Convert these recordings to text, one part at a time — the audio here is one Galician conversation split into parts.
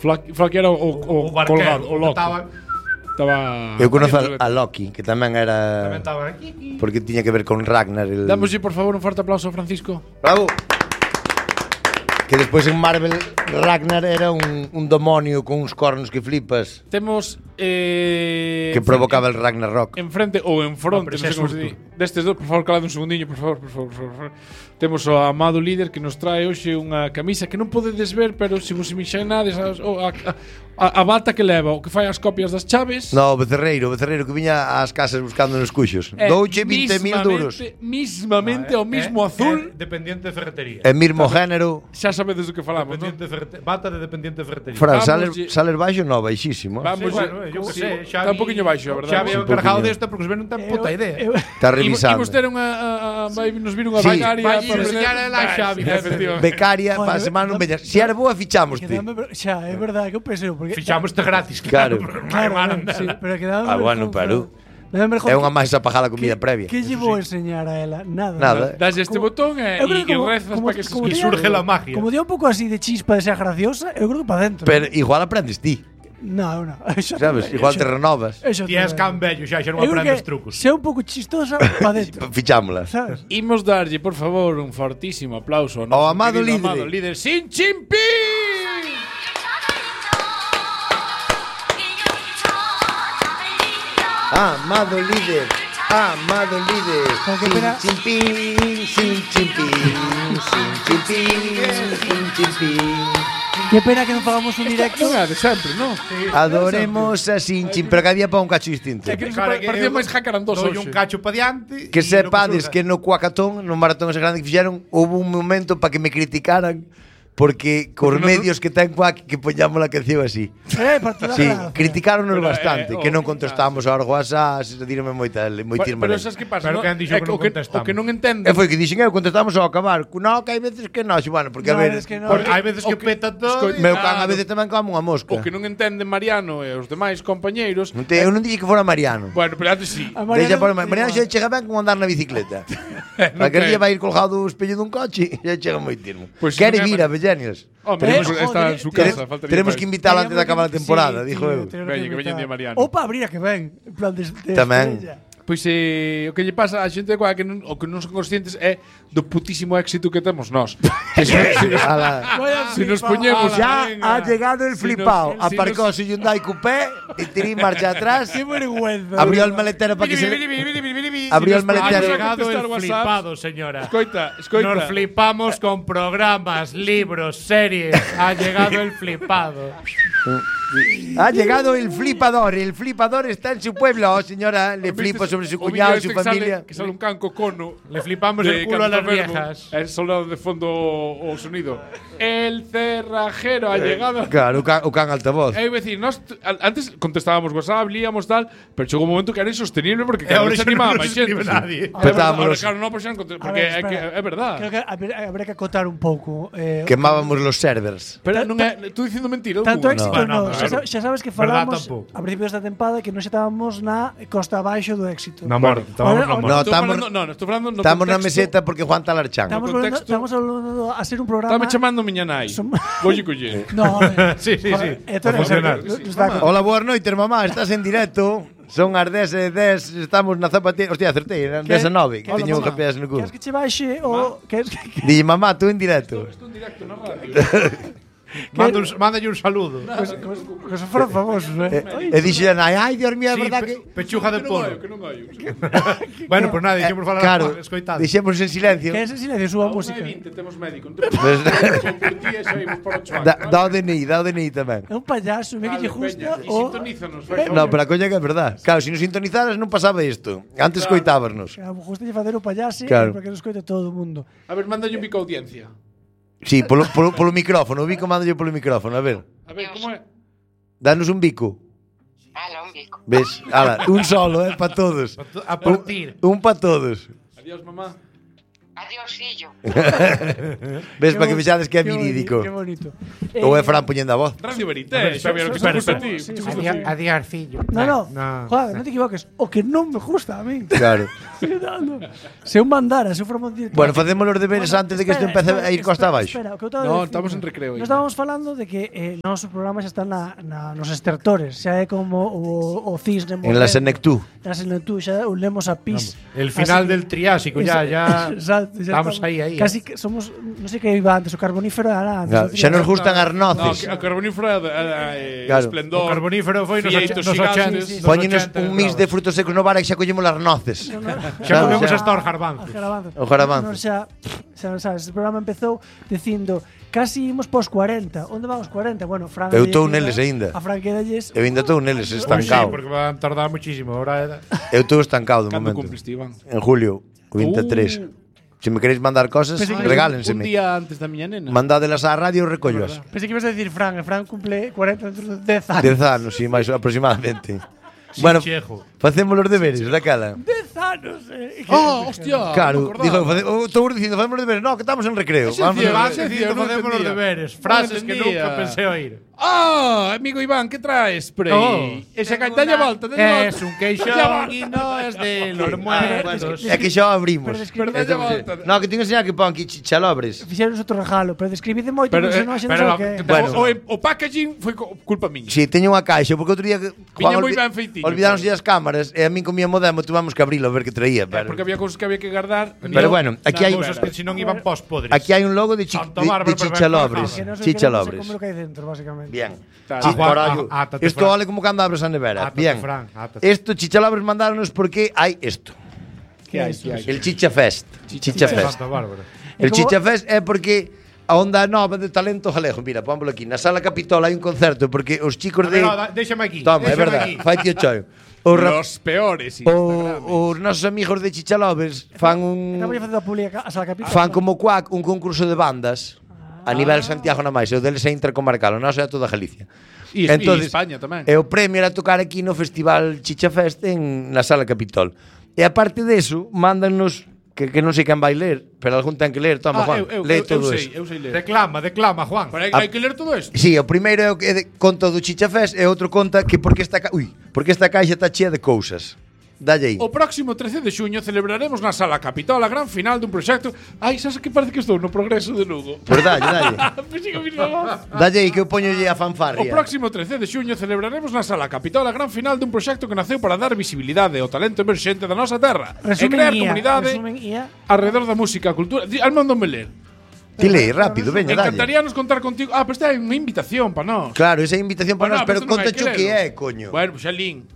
Floki era o colgado, o loco. Estaba Eu conozo a Loki, que tamén era... Tamén estaba aquí. Porque tiña que ver con Ragnar. Dámoslle, por favor, un forte aplauso a Francisco. Bravo. Que despois en Marvel Ragnar era un demonio con uns cornos que flipas. Temos que provocaba el Ragnarok. Enfrente ou en fronte, non sei como se di. Destes dos, por favor, calado un segundinho, por favor. Temos o amado líder que nos trae hoxe unha camisa que non podedes ver, pero se vos imaginades a bata que leva, o que fai as copias das chaves. No, o becerreiro que viña ás casas buscando nos cuxos. Douche 20.000 duros. Mismamente o mismo azul. Dependiente de ferretería. E mismo género. Xa sabedes do que falamos, non? Bata de dependiente de ferretería. Fran, sales baixo? No, baixísimo. Vamos, yo que sei, está un poquinho baixo, a verdade. Xa había encargado desta porque os ven non ten puta idea. Está revisando. Imos ter vai nos vir unha becaria para enseñar a la Xavi. Becaria para a semana non veñas. Se era boa, fichámoste. Xa, é verdade que eu pensei fichámoste gratis, claro. Sí, pero quedaba bueno, pero é unha máis a pagar a comida previa. Que lle vou enseñar a ela? Nada. Das este botón e rezas para que surge la magia. Como dio un pouco así de chispa de ser graciosa, eu creo que para dentro. Pero igual aprendes ti. No. Sabes, igual te renovas. Ti és can vello, xa non aprendes trucos. Se é un pouco chistosa, para dentro. Fichámola. Sabes? Imos darlle, por favor, un fortísimo aplauso ao amado líder Sin Chimpín. Amado líder. Sin chimpín. Que pena que non fagamos un directo. Non é de sempre, non? Adoremos a Sinchín, pero cada día para un cacho distinto. Parecía máis jacarandoso hoxe. Un cacho pa diante. Que sepades que no Cuacatón, no maratón ese grande que fixeron, houve un momento para que me criticaran porque cos medios que ten Cuac que poñamos a canción así. Sí, criticaronnos bastante, que non contestamos ao WhatsApp, dírame moitísimas. Pero sabes que pasa? Pero que han dixo que non contestamos. O que non entende. E foi que dixen eu, contestamos ao acabar. No, que hai veces que non, bueno, porque a ver, hai veces que peta todo. Meu can a veces tamén come unha mosca. O que non entende Mariano e os demais compañeiros. Eu non dixen que fora Mariano. Bueno, pero antes sí. Mariano xa chega ben con andar na bicicleta. Aquel día vai ir colgado o espello dun coche e xa chega moitísimo. Quere vir a Genius. Está en su casa. Tenemos que invitarla antes de acabar a temporada, dijo eu. Veña, que veña de Mariano. Ou para abrir a que ven. En plan de tamén. Pois o que lle pasa a xente de Coa que non, o que non son conscientes é do putísimo éxito que temos nós. Se nos poñemos ya ha llegado el flipao, aparcóse Hyundai Coupé e tirí marcha atrás. Qué vergüenza. Abrió el maletero para que se abrió el maletero. Ha llegado el flipado, señora. Escoita. Nos flipamos con programas, libros, series. Ha llegado el flipado. Ha llegado el flipador está en su pueblo, señora, le flipa sobre su cuñado, su familia. Que sale un can cocono. Le flipamos el culo a las viejas. El soldado de fondo o sonido. El cerrajero ha llegado. Claro, o can altavoz. É dicir, nós antes contestábamos WhatsApp, líamos tal, pero chegou un momento que era insostenible porque cada vez se animaba máis xente. Petámonos. Claro, non poxan porque é verdad. Creo que habrá que acotar un pouco. Quemábamos los servers. Pero non é, tú dicindo mentira. Tanto éxito non. Xa sabes que falamos a principios da tempada que non estábamos na costa abaixo do éxito. Na morte. Estamos na meseta porque Juan Talarchán. Estamos hablando a ser un programa. Estame chamando miña nai. Voy colle. No. Sí. Hola, boas noites, mamá, estás en directo. Son as 10:10, estamos na zapateira. Hostia, acertei, eran 10:09, que teño un GPS no cu. Queres que che baixe o Dille, mamá, tú en directo. Estou en directo na radio. Mándalle un saludo. Que se foron famosos, E dixo, ai, Dios mío, é verdad que... Pechuga de pollo. Que non hai. Bueno, pues nada, dixemos falar claro, dixemos en silencio. Que é en silencio, súa música. Temos médico. Dá o DNI tamén. É un payaso, me que lle gusta o... No, pero a coña que é verdad. Claro, se nos sintonizaras non pasaba isto. Antes coitábamos. A gusta lle facer o payaso para que nos coite todo o mundo. A ver, mándalle un bico a audiencia. Sí, polo micrófono, o bico mándalle polo micrófono, a ver. A ver, como é? Danos un bico. Un bico. Ves? Ala, un solo, para todos. A partir. Un para todos. Adiós, mamá. Adiós, fillo. Ves para que vexades que é verídico. Qué bonito. Ou é Fran poñendo a voz. Radio Verité, Xavier, o que te gusta a ti. Adiós, fillo. No. Joder, non te equivoques. O que non me gusta a mí. Claro. Se un mandara, se un formos directo. Bueno, facemos os deberes antes de que isto empece a ir costa abaixo. Espera, o que eu estaba No, dicindo. estamos en recreo. Nós estábamos falando de que noso programa xa está nos estertores. Xa é como o cisne. En la Senectú. En la Senectú, xa lemos a pis. El final del Triásico, ya Exacto, estamos ahí. Casi que somos, non sei que iba antes, o carbonífero era antes. Claro, xa nos gustan as No, noces. a carbonífero é Claro. esplendor. O carbonífero foi nos Fieitos 80. gigantes. Poñenos un mix de frutos secos no bar e xa collemos as noces. Xa comemos Xa. hasta os garbanzos. O jarabanzo. Non, xa, sabes, este programa empezou dicindo casi imos pos 40. Onde van os 40? Bueno, Fran. Eu estou neles aínda. A Fran quedalles. Eu ainda estou neles, Pois sí, estancado. porque van a tardar muchísimo. Ahora Eu estou estancado de Cando momento. cumpliste, Iván? En julio, o 23. Se me queréis mandar cosas, Pensei que Un regálenseme. día antes da miña nena. Mandádelas á radio e recolloas. Pensei que ibas a decir Fran. Fran cumple 40 dentro de 10 anos. 10 anos, si, máis aproximadamente. Bueno, chejo. facemos os deberes, daquela. 10 anos, Oh, hostia. Claro, estou dicindo, facemos os deberes. No, que estamos en recreo. Vamos Ciencia, a- va, ciencia, non Facemos os entendía. deberes. Frases que entendía. nunca pensé oír. Ah, amigo Iván, ¿qué traes por ahí? Oh, Esa caña volta, Es un queixón y no es de los muertos. É que xa o abrimos. Pero describe- No, que tengo que enseñar que pon aquí chichalobres. Fixeron outro regalo, pero describide moito Pero, porque senón a xente pero sabe que é. Bueno. o packaging foi culpa miña. Si, teño unha caixa, porque outro día Viña moi ben feitiño, olvidáronse as cámaras e a min con mi modemo tuvamos que abrilo a ver que traía, pero Porque había cousas que había que guardar. Pero bueno, aquí hai Cousas que si non iban pos podres. aquí hai un logo de Santo bárbaro, pero chichalobres. Que non se Chichalobres. comer o que hai dentro, básicamente. Bien. Claro. Carallo. Átate, Isto Fran. vale como cando abres a nevera. Átate, Bien. Fran, átate. Esto chichalobres mandáronos porque hai isto. Que hai, que hai? El Chicha Fest. Chicha Fest. Santo bárbaro. El como- Chicha Fest é porque a onda nova de talento galego. Mira, pómolo aquí. Na Sala Capitol hai un concerto porque os chicos de... Déxame aquí. Toma, é déxame verdad. aquí. Fai tío choio. Os rap- Los peores os nosos amigos de Chichalobres fan Acabo de un... facer a pública a sala capítulo. Fan como cuac un concurso de bandas a nivel Santiago na máis. O deles é intercomarcal. O noso é toda Galicia. E España tamén. E o premio era tocar aquí no Festival Chicha Fest na Sala Capitol. E aparte deso, mándanos que non sei quen vai ler, pero algún ten que ler. Toma, Juan, lee todo sei, eso. eu sei ler. Declama, Juan. Pero hai que ler todo isto. Sí, o primeiro é o que conta do Chicha Fest e outro conta que porque esta caixa está chea de cousas. Dalle aí. O próximo 13 de xuño celebraremos na Sala Capitol a gran final dun proxecto. Ai, sabes que parece que estou no Progreso de Lugo. Pois dalle. Pois sigo a mesma voz. Dalle aí que eu poñolle a O fanfarria. próximo 13 de xuño celebraremos na Sala Capitol a gran final dun proxecto que naceu para dar visibilidade ao talento emerxente da nosa terra e crear comunidade Resumen IA. alrededor da música, a cultura. Almándome ler. Ti lee rápido, Me veña, dalle. encantaría nos contar contigo. Ah, pero esta é unha invitación para nós. Claro, esa é a invitación para nós, pero isto non conta hai cho que lelo. é, coño. Bueno, pues xa lín.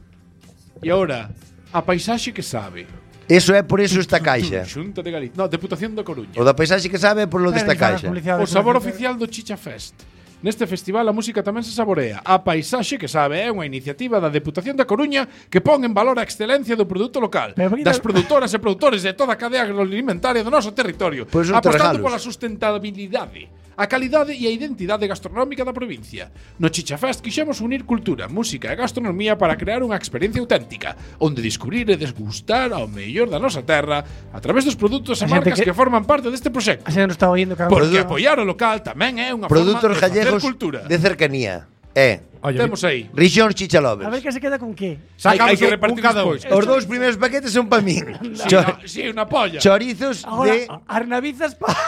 E agora, a paisaxe que sabe. Eso é por eso esta caixa. Xunta de Galicia. No, Deputación da Coruña. O da paisaxe que sabe é por lo desta caixa. O sabor oficial do Chicha Fest. Neste festival a música tamén se saborea. A paisaxe que sabe é unha iniciativa da Deputación da Coruña que pon en valor a excelencia do produto local, Pero porque das tal- produtoras e produtores de toda a cadea agroalimentaria do noso territorio, Pois son apostando regalos. pola sustentabilidade, a calidade e a identidade gastronómica da provincia. No Chicha Fest quixemos unir cultura, música e gastronomía para crear unha experiencia auténtica, onde descubrir e desgustar ao mellor da nosa terra a través dos produtos A e xente marcas que- que forman parte deste proxecto. A xente non está oindo que Porque apoiar o local tamén é unha Produtos forma de facer gallegos cultura. de cercanía. Temos aí. Rixións A Chichalobres. ver que se queda con que. Hai que un repartir cada un. despois. Os dous primeiros paquetes son para min. Sí, unha polla. Chorizos Agora, de arnavizas pa...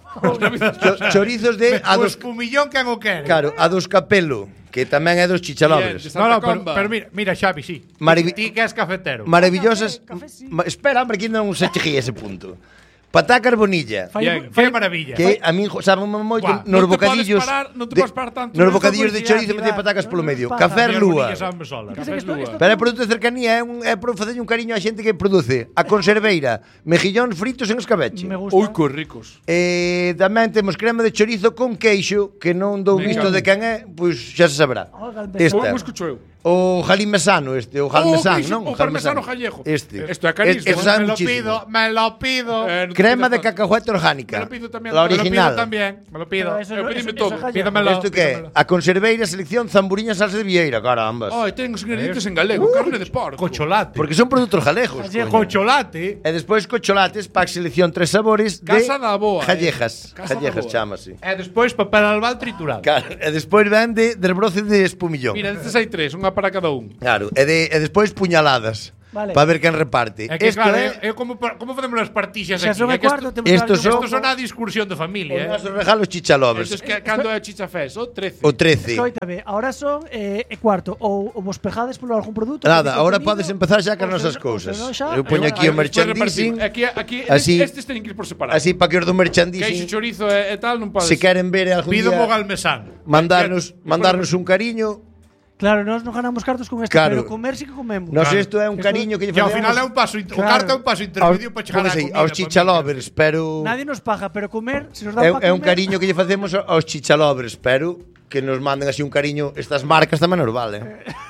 chorizos de a Pues dos millón que o quere. claro, a dos capelo, que tamén é dos Chichalobres. Bien, No, no, Santa Comba. pero mira, Xavi, sí. Maravi- Ti que és cafetero. Maravillosas. Café, sí. Espera, hombre, que non se cheguei a ese punto. Patá carbonilla. Bien. Que maravilla. Que a min saben moito Guau, nos non te bocadillos. podes parar, non te de- podes parar tanto. Nos Isto bocadillos é de chorizo publicidade, meter patacas polo medio. non Café As Lúa. bonillas saben solas. Pero é produto de cercanía, é por facerlle un cariño á xente que produce a conserveira, mejillóns fritos en escabeche. Me gusta. Ui, que ricos. Tamén temos crema de chorizo con queixo, que non dou Venga. visto de quen é, pois xa se sabrá. Olga, Esta. Como escucho eu? O jalmesano o jalmesán, non? O parmesano gallego. Isto é carísimo. Eso sabe muchísimo. Me lo pido. Crema de cacahuete orgánica. Me lo pido tamén. La original. Me lo pido. Eu pedime todo. Pídamelo. Isto que é? A conserveira selección Zamburiña salsa de Vieira, carambas. Ai, ten os ingredientes en galego, carne de porco. Cocholate. Porque son produtos galegos. Cocholate. E despois cocolates para selección 3 sabores de Casa da boa. Callejas. Casa da Callejas boa. chamase. E despois papel albal triturado. Claro, e despois ven de desbroce de espumillón. Mira, destes hai 3, unha para cada un. Claro, e despois puñaladas. Vale. Para ver quen reparte. É que Isto claro, é como facemos as partixas Xa aquí? son É e que cuarto, isto temos estos que son- son a discursión de familia, os nosos regalos chichalovers. Isto es que cando é chicha fes, o 13. O 13. Escoítame, ahora son e cuarto, ou vos pejades por algún produto. Nada, que ahora contenido, podes empezar xa con ou nosas se- ou cousas. se non xa- Eu poño aquí o merchandising. Aquí Así- estes teñen que ir por separado. Así para que os do Queixo, merchandising, chorizo e tal non podes. se queren ver algún Pido mo día, galmesán. mandarnos un cariño. Claro, nós non ganamos cartos con este, Claro. pero comer sí que comemos. Nos Claro. isto é un cariño que lle E ao facemos final é un paso, o Claro. carta é un paso intermedio para chegar á póngase aí, comida. aos chichalovers, pero Nadie nos paga, pero comer, se nos dá é, para é un comer. cariño que lle facemos aos chichalovers, pero que nos manden así un cariño, estas marcas tamén nos vale.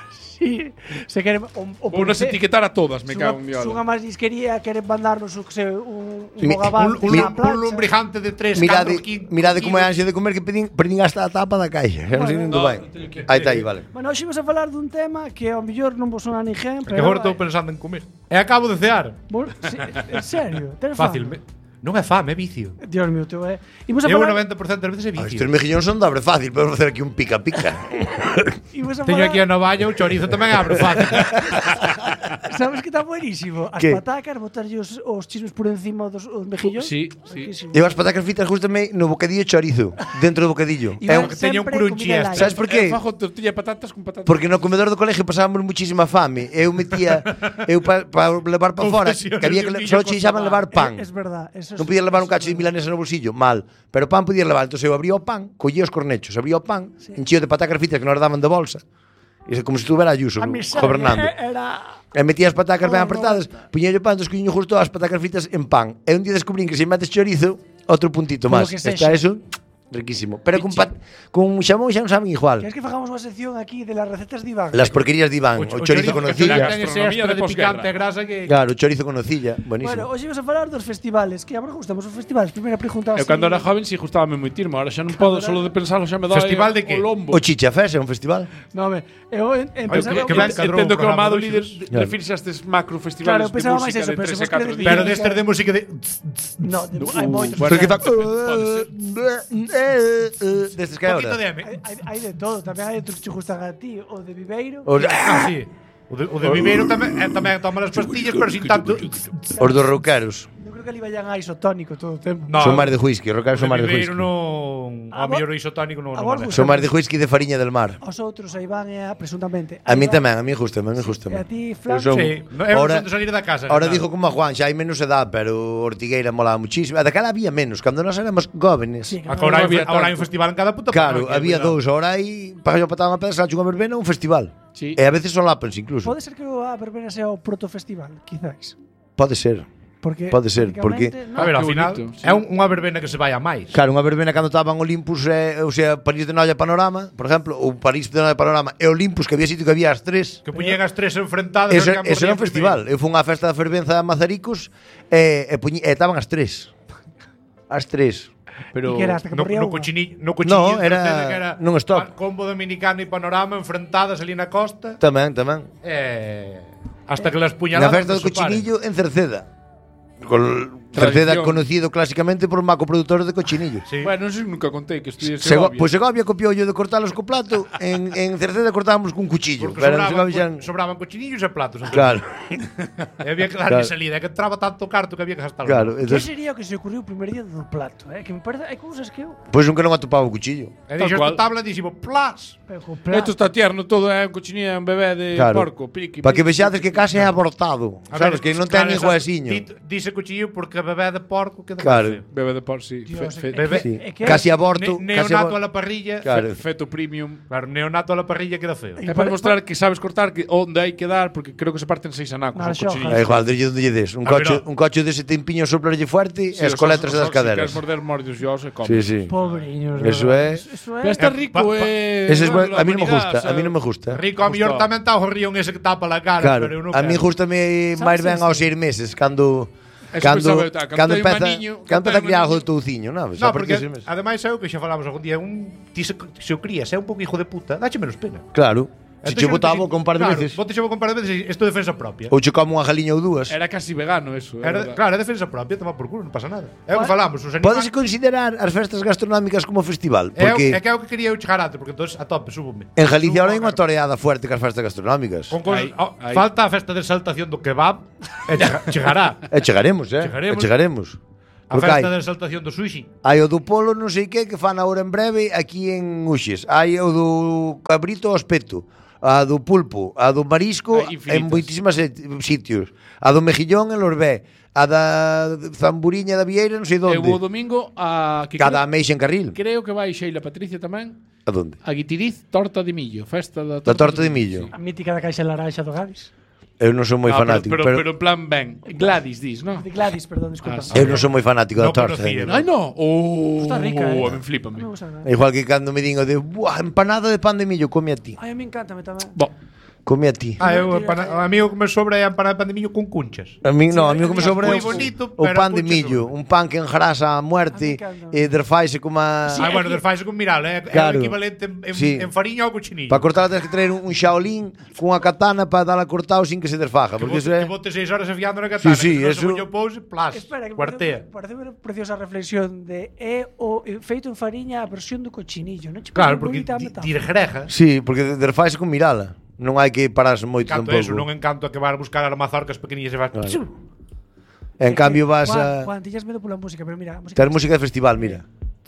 Sí, se queren o Vou nos etiquetar a todas, me cago en Se unha viola. marisquería quere mandarnos un Mi- bogaván Un lumbricante de 3 Mirade como é a ansia de comer que perdín hasta a tapa da caixa. Xa non sei nin No, vai. Aí está aí, vale. Bueno, hoxe vamos a falar dun tema que ao mellor non vos sona a ninguén, Que pero agora estou pensando en comer. E acabo de cear. Sí, en serio, tenes Fácil. fame? Non é fame, é vicio. Dios mío, teu Imos a Eu o falar 90% das veces é Estes vicio. mejillóns son dobre fácil, podemos facer aquí un pica-pica. imos a Teño falar- aquí a novalla, o chorizo tamén abre fácil. Sabes que está buenísimo? As Que? patacas, botarlle os chismes por encima dos mejillóns. Sí, sí. Riquísimo. Eu as patacas fritas justamente no bocadillo chorizo, dentro do bocadillo. E É van un, que teña un sempre crunchy comida este. light. sabes por qué? Fajo tortilla de patatas con patatas. Porque no comedor do colegio pasábamos muchísima fame. Eu metía para levar para fora, que había que só cheixaban levar pan. Es verdad. Eso Non podías levar un cacho de milanesa no bolsillo, mal. Pero pan podías levar. Entón eu abría o pan, collía os cornechos, abría o pan, enchío de patacas fritas que nos daban de bolsa. E como se estuvera Ayuso A miseria gobernando. era... E metía as patacas ben Oh, apretadas, puñello o pan, escolliño justo as patacas fritas en pan. E un día descubrín que se metes chorizo, outro puntito Polo máis. que Está sexa. eso riquísimo. Pero con xamón xa non saben igual. ¿Quieres que hagamos unha sección aquí de las recetas de Iván? Las porquerías de Iván, o chorizo con que nocilla. ten ese Gastronomía extra de de posguerra. picante e grasa que... Claro, o chorizo con nocilla, Bueno, buenísimo. hoxe vamos a falar dos festivales. Que a vos gustamos os festivales? Primeira pregunta Eu cando era joven si gustábame moitirmo, ahora xa non podo, solo de pensarlo xa me dói Festival de que? o lombo. O Chicha Fest é un festival? No, eu empezaba... que ben cadrou Entendo o que o programa amado de líder hoxe. Claro. refirse a estes macro Claro, festivales eu pensaba de máis música eso, de pero 3 se e vos 4 queredes días. Pero destes de música de... No, hai moitos. Pero que fa... Pode Destes que Poquito ahora. de M. Hai de todo. Tamén hai outros que te gustan a ti. O de Viveiro. Ah, sí. O de Viveiro tamén toma as pastillas, pero sin tanto... Os dos roqueros. Eu creo que ali vayan a isotónico todo o tempo. No, Son máis de whisky, os roqueros o son máis de Viveiro whisky. non... A A vos- mellor o isotónico non a non vos vale. gusta- Son máis de whisky de fariña del mar. Os outros, a Iván e a presuntamente. A mí Iván- tamén, a mí gusta, a mí gusta. E a ti, Fran? Eu son- Sí, no, eu Ahora- son de salir da casa. Ahora claro. dijo como a Juan, xa hai menos edad, pero Ortigueira molaba muchísimo. A daquela había menos, cando nós éramos jóvenes. Sí, que Agora Non había ahora hai un tanto. festival en cada puta Claro, parroquia, había cuidado. dous, ahora hai para yo patar unha pedra, salcho unha verbena, un festival. Sí. E a veces solapas incluso. Pode ser que a verbena sea o protofestival, quizás. Pode ser. Porque Pode ser, porque- técnicamente, A ver, ao Que final bonito, sí. é unha verbena que se vai a máis. Claro, unha verbena cando estaban Olympus, o sea, París de Noia Panorama, por exemplo, ou París de Noia Panorama e Olympus, que había sitio que había as tres. Que puñen as tres enfrentadas. Eso, a ver quen eso era un morría festival. primeiro. Eu fui unha festa da fervenza de Mazaricos e estaban as tres. As tres. Pero E que era hasta que No, morría no unha. cochinillo, No, era que era non stop. combo dominicano e panorama enfrentadas ali na costa. Tamén. Hasta que las Na puñaladas festa do se separen. cochinillo en Cerceda. Cerceda Tradición. conocido clásicamente por macoproductor de cochinillo. Sí. Bueno, non sei, nunca contei que estudié Segovia. Segovia. Pois Segovia copiou yo de cortalos co plato, en Cerceda cortábamos cun cuchillo. Porque Pero en sobraban, Segovia xa... sobraban cochinillos e platos. entonces. Claro, E había que darle Claro. salida, é que entraba tanto carto que había que gastarlo. claro. Que Entonces, sería o que se ocurriu o primer día do plato, Que me parece, hai cousas que eu... pois nunca non atopaba o cuchillo. E dixo Tal cual. esta tabla e dixo, plas. Pero co Esto está tierno todo, un cochinilla, un bebé de Claro. porco, piqui. Para que vexades que case é abortado. A Sabes, ver, que non ten claro, ni esa- huesiño. Dice cuchillo porque bebé de porco que Claro. Bebe de por, sí. Casi aborto. Neonato a la parrilla. Claro. Feto premium. Claro, neonato a la parrilla queda feo. É para mostrar que sabes cortar onde hai que dar, porque creo que se parten 6 anacos. Igual, onde lle des. Un coche dese tempiño soplarlle fuerte e as coletras das caderas. Se queres morder, mordes os e comes. Sí. Pobriños. Eso é. Pero está rico, A mí non me gusta, a mí non me gusta. Rico a mellor tamén está o río ese que tapa la cara, pero eu non a mí gústame máis ben aos 6 meses, cando empeza a criar o touciño, non? No, porque ademais é o que xa falamos algún día, ti se o crías, é un pouco hijo de puta, dache menos pena. Claro. Se che botaba con un par de veces. Bote che con un par de veces, isto é defensa propia. Ou che como unha galiña ou dúas. Era casi vegano eso. Claro, é defensa propia, toma por culo, non pasa nada. É o que falamos, os animais. Podes considerar as festas gastronómicas como festival, porque é que é o que quería eu chegar antes, porque entonces a tope, súbome. En Galicia ahora hai unha toreada fuerte que as festas gastronómicas. Falta a festa de exaltación do kebab, e chegará. E chegaremos. A festa de exaltación do sushi. Hai o do polo non sei que fan agora en breve aquí en Uxes. Hai o do cabrito ao espeto, a do pulpo, a do marisco en moitísimas sitios, a do mejillón en Lorbé, a da zamburiña da Vieira non sei onde. E o domingo a cada meixa en Carril. Creo que vai Sheila Patricia tamén. A donde? A Guitiriz, torta de millo, festa da torta de millo. A mítica da caixa laranxa do Gadis. Eu non sou moi fanático, pero en plan ben. Gladys dis, ¿no? Gladys, perdón, disculpa. Eu non sou moi fanático da torta. Ai, no. Está rica, me flipame. Igual que cando me digo de empanada de pan de millo, come a ti. Ai, a mí encántame tamén. Come a ti. A mí o que me sobra é a empanada de pan de millo con cunchas. A mí o que me sobra é o pan de millo, un pan que engrasa a muerte e derfaise como a... bueno, derfaise con miral, é o equivalente en fariña ao cochinillo. Para cortar tens que traer un Shaolin con a katana para dar a cortado sin que se desfaja, porque eso é... Que bote 6 horas afiando na katana, sí, eso yo pose, plas, cuartea. Parece unha preciosa reflexión de o feito en fariña a versión do cochinillo, non? Claro, porque dirigreja. Sí, porque derfaise con mirala. Non hai que pararse moito tampouco. Eso, non encanto a que vas a buscar as mazorcas pequeniñas e vas... En cambio vas a... Juan, tiñas medo pola música, pero mira... Ter música de festival, mira.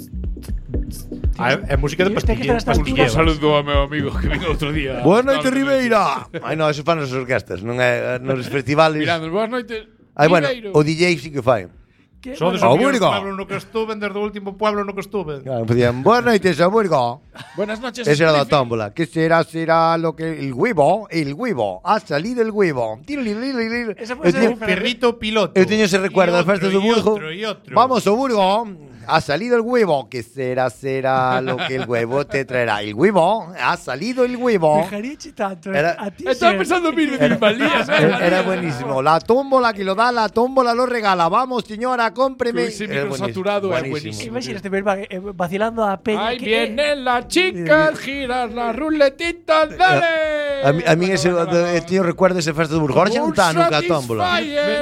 É música de pastilleo. Un saludo ao meu amigo que vino outro día. Boa noite, Ribeira. Ai, non, eso fan as orquestas, non é nos festivales. Mirando, boas noites. Ai, bueno, o DJ sí que fai. Sodes o pueblo no que estuve, desde o último pueblo no que estuve. Claro, podían, boas noites, Aburgo. Buenas noches. Esa era la tómbola. ¿Qué será lo que el huevo? Ha salido el huevo. Esa puede ser un perrito piloto. Eu teño ese recuerdo das festas do Burgo. Vamos, o Burgo. Ha salido el huevo. ¿Qué será lo que el huevo te traerá? El huevo. Ha salido el huevo. Dejaríche tanto. Estaba pensando en Malías. Era buenísimo. La tómbola que lo da, la tómbola lo regala. Vamos, señora, cómpreme. Ese microsaturado es buenísimo. Imagínate vacilando a peña. Ahí vienen las chicas, girar la ruletita, dale. A mí ese tío recuerdo ese festa do Burgo. Ahora xa non está nunca a tómbola.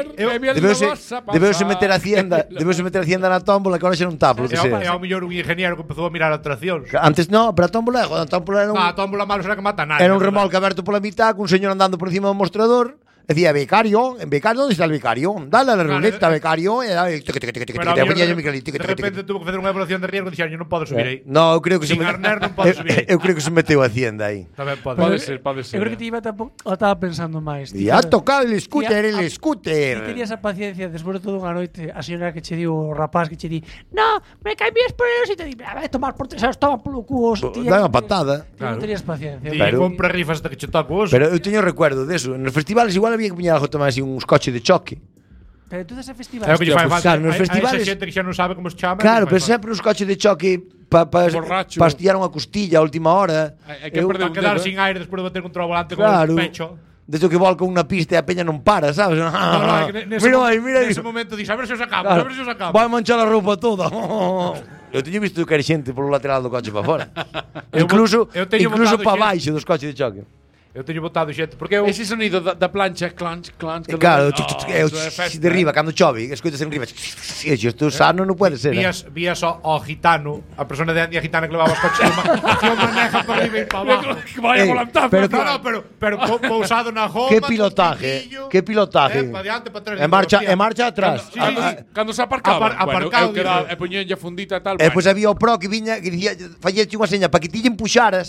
Debeuse meter a Hacienda na tómbola, que ahora xa non está, porque sea. É ao mellor un ingeniero que empezou a mirar atraccións. Antes non, pero a tómbola era un... A tómbola malo será que mata a nadie. Era un remolque aberto pola mitad, cun señor andando por encima do mostrador. Decía, becario, ¿dónde está el becario? Dale a la ruleta, becario. De repente tuvo que facer unha evaluación de riesgo e dixer, non podo subir aí. No, eu creo que Sin Arner non podo subir aí. Eu creo que se meteu a Hacienda aí. Tamén pode ser. Eu creo que te iba estaba pensando máis. E a tocar el scooter, E tenías a paciencia, despois de toda unha noite, a señora que che di, o rapaz que che di, no, me cambies por eso, e te di, vai tomar por 3 horas, toma polo cubo. Dá unha patada. Non tenías paciencia. E compra rifas hasta que che toco. Pero eu teño recuerdo deso. Nos festivales igual había que poñer algo tomar así uns coches de choque. Pero tú ese festival. Claro, nos festivales. Esa xente que xa non sabe como se chama. Claro, pero sempre uns coches de choque para estirar unha costilla a última hora. Hai que quedar sin aire despois de bater contra o volante con o pecho. Desde que volca unha pista e a peña non para, sabes? Mira, nese momento dix, a ver se os sacamos, Vai manchar a roupa toda. Eu teño visto que era xente polo lateral do coche para fora. Incluso para baixo dos coches de choque. Eu teño botado xente, porque ese sonido da plancha, clanch. Claro, de riba, cando chove, escoitas en riba. Isto sano non pode ser. Vías ao gitano, a persona de Andia gitana que levaba os coches, que o maneja para riba e para abajo. Que vaya volantazo. Pero pousado na goma. Que pilotaje. Para diante, para atrás. E marcha atrás. Cando se aparcaba. Aparcado. E poñenlle a fundita e tal. E pois había o pro que viña, que dicía, falleche unha seña para que ti lle empuxaras.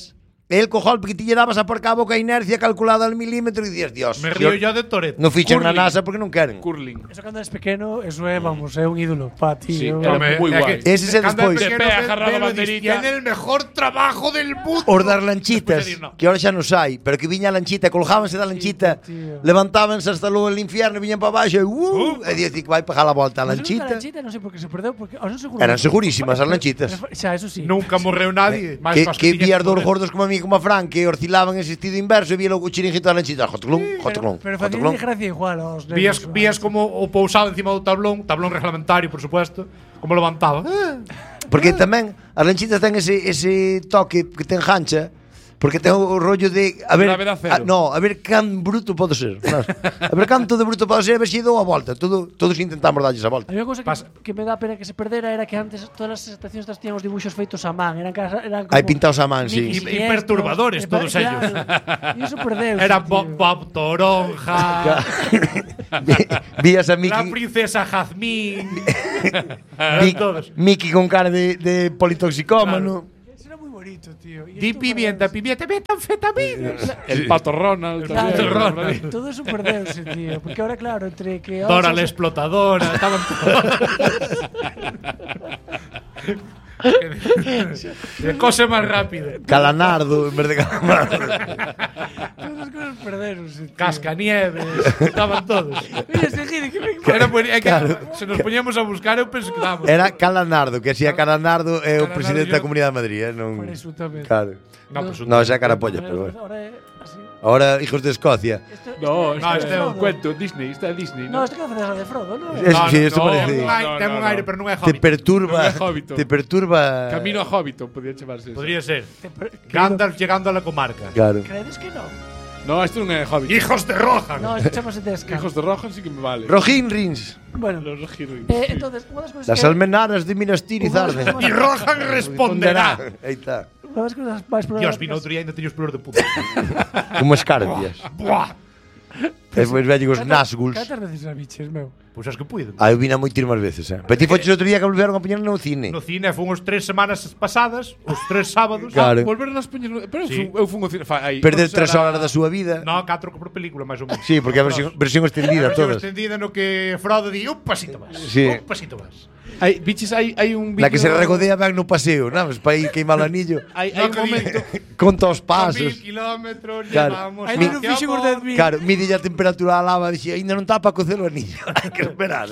El co golpe que ti lle dabas aparcaba coa inercia calculada al milímetro e dicías, Dios. Me río yo de Toretto. Non fichan na NASA porque non queren. Curling. Eso cando eres pequeno, eso é, vamos, é un ídolo pa ti. Sí, eu- era moi guai. Ese se despois. De pé agarrado a banderita. Tiene el mejor trabajo del mundo. Os das lanchitas, Despois de dir, no. que ahora xa non hai, pero que viña a lanchita, colgábanse da lanchita, tío. levantábanse hasta luego el infierno, viñan para baixo e dicías que vai pegar a volta a Mas eu nunca lanchita. lanchita, non sei por que se perdeu, porque ahora non seguro. Eran segurísimas as lanchitas. Xa, eso sí. Nunca morreu nadie. Máis Que, coas que tiñan vías dous morrer. gordos como a mí, como a Fran, que oscilaban en sentido inverso e vía logo o chiringuito da lanchita. Jotoclón, jotoclón, Pero jotoclón. facía gracia igual aos Vías, nenos, vías como o pousado encima do tablón reglamentario, por supuesto, como levantaba. Porque tamén as lanchitas ten ese toque que ten gancha, porque ten o rollo de a ver, Gravedad cero. no, a ver can bruto pode ser, sabes? A ver canto de bruto pode ser, a ver se dou a volta. Todos intentamos darlles a volta. A mí unha cousa Pasa. que me dá pena que se perdera era que antes todas as estacións das tiñan os dibuxos feitos a man, eran como Hai pintados a man, sí. Y perturbadores todos ellos. E iso perdeu. Era Bob Toronja, Vías a la Mickey, princesa Jazmín. Eran todos. Mickey con cara de politoxicómano. Eso era moi bonito, tío. E Di isto pimienta, metanfetamina. El pato Ronald. Claro, tamén. Ronald. todo eso perdeuse, tío. Porque ahora, claro, entre que... Dora la explotadora, estaban todos. De cose máis rápida. Calanardo en vez de Calamardo. Todas as cosas perderonse, tío. Cascanieves, estaban todos. Mira, se gire, que me... Era, é que se nos poñíamos a buscar, eu penso que damos. Era Calanardo, que así a Calanardo é o Calanardo presidente da yo- Comunidade de Madrid, non. Por eso tamén. Claro. No, pues, No, xa carapolla, pero bueno. Ahora é así. Ahora hijos de Escocia. No, No, este este é é un cuento Disney, está é Disney, No, ¿no? este que hace de Frodo, ¿no? Sí, esto parece. Ten un aire, pero non é Te Hobbit. perturba, Non é Hobbiton. te perturba. Camino a Hobbiton, podría chamarse. Podría ser. Credo- Gandalf llegando a la comarca. Claro. Credes que no? No, isto non é Hobbiton. ¡Hijos de Rohan! No, este chamase Desca. Hijos de Rohan sí que me vale. Rojín Rins. Bueno, Los Rohirrim. entonces, unha das cousas Las que... almenaras de Minas Tirith arden. Y Rohan responderá. Aí está. Unha das cousas máis Dios, vino outro día e ainda teño os pelos de puta. Como escarpias. Buah. Despois vellen os Nazguls. Cantas veces a biches, meu? Pois as que puido. Ah, eu vina moitísimas veces, Pero ti foches outro día que volveron a poñer no cine. No cine fun os 3 semanas pasadas, os 3 sábados. Claro. Volveron as poñer... Pero Sí. eu fun ao cine... Aí. Perder Entonces 3 era- horas da súa vida. No, 4 por película, máis ou menos. Sí, porque é a versión extendida Versión todas. extendida no que Frodo di un pasito más. Sí. Un pasito más. Hai, biches, hai un vídeo... La que se regodea ben no paseo, ¿no? Para ir queimar o anillo. Hai No, un que momento... Conta os A 1000 pasos. kilómetros Claro. llevamos Aí non hacia fixen os amor. 10.000. Claro, mide a temperatura da lava, dixe, ainda non está para cocer o anillo. Hai que esperar.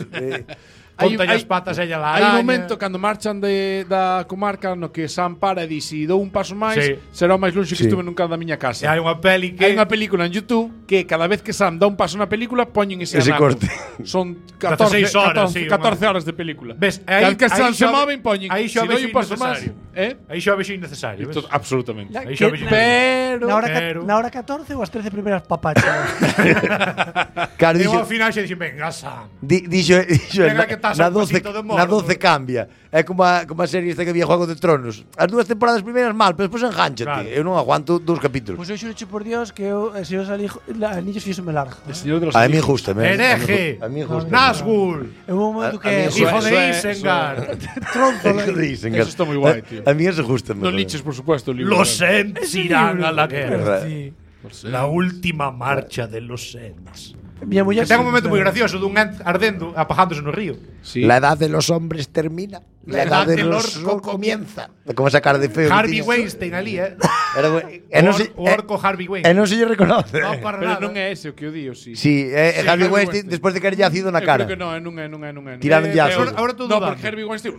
Ponta as patas ella la Hai araña. un momento cando marchan da comarca no que Sam para e di si dou un paso máis Sí. será o máis longe que Sí. estuve nunca da miña E casa. hai unha peli que Hai unha película en YouTube que cada vez que Sam dá un paso na película poñen ese Ese anaco. corte. Son 16 horas, 14, sí, 14 horas de película. Ves, Cada aí- vez que Sam aí se xa- moven poñen aí si xa doi vexo un paso máis, innecesario. eh? aí xa vexo innecesario, ves? Absolutamente. Aí xa vexo Pero Na hora, Pero- na hora 14 ou as 13 primeiras papachas? Claro, Eu dixo, ao final xa dixen, venga, Sam. dixo Venga, que estás na a un 12, pasito de na mordo. 12 cambia. É como a serie esta que había Juego de Tronos. As dúas temporadas primeiras mal, pero despois enganchate. Claro. Eu non aguanto 2 capítulos. Pois eu xuro por Dios que eu, se os anillos fíxome largo. El Señor de los A mí Anillos. justa, Hereje. A mí justa. Nazgûl. Eu un momento A que... mí Hijo Eso de é- Isengard. Tronzo, Eso está moi guai, tío. A mí eso gusta. Non liches, por supuesto, o libro. Los Ents irán a la guerra. Sí. La última marcha de los Ents. Miña muller... Que ten un momento moi gracioso dun Ent ardendo, apagándose no río. Sí. La edad de los hombres termina. La edad del orco comienza. Como esa cara de feo. que Harvey tiña. Weinstein ali, Era güey. E non se, O orco Harvey e Weinstein. non se lle reconoce. No, para Pero nada. non é ese o que o di, o sí. Sí, Sí, Harvey Harvey Weinstein, Weinstein. despois de caerlle ácido na Eu cara. creo que non é. Tiraron ya ácido. Ahora tú No, dudando. porque Herbie Weinstein...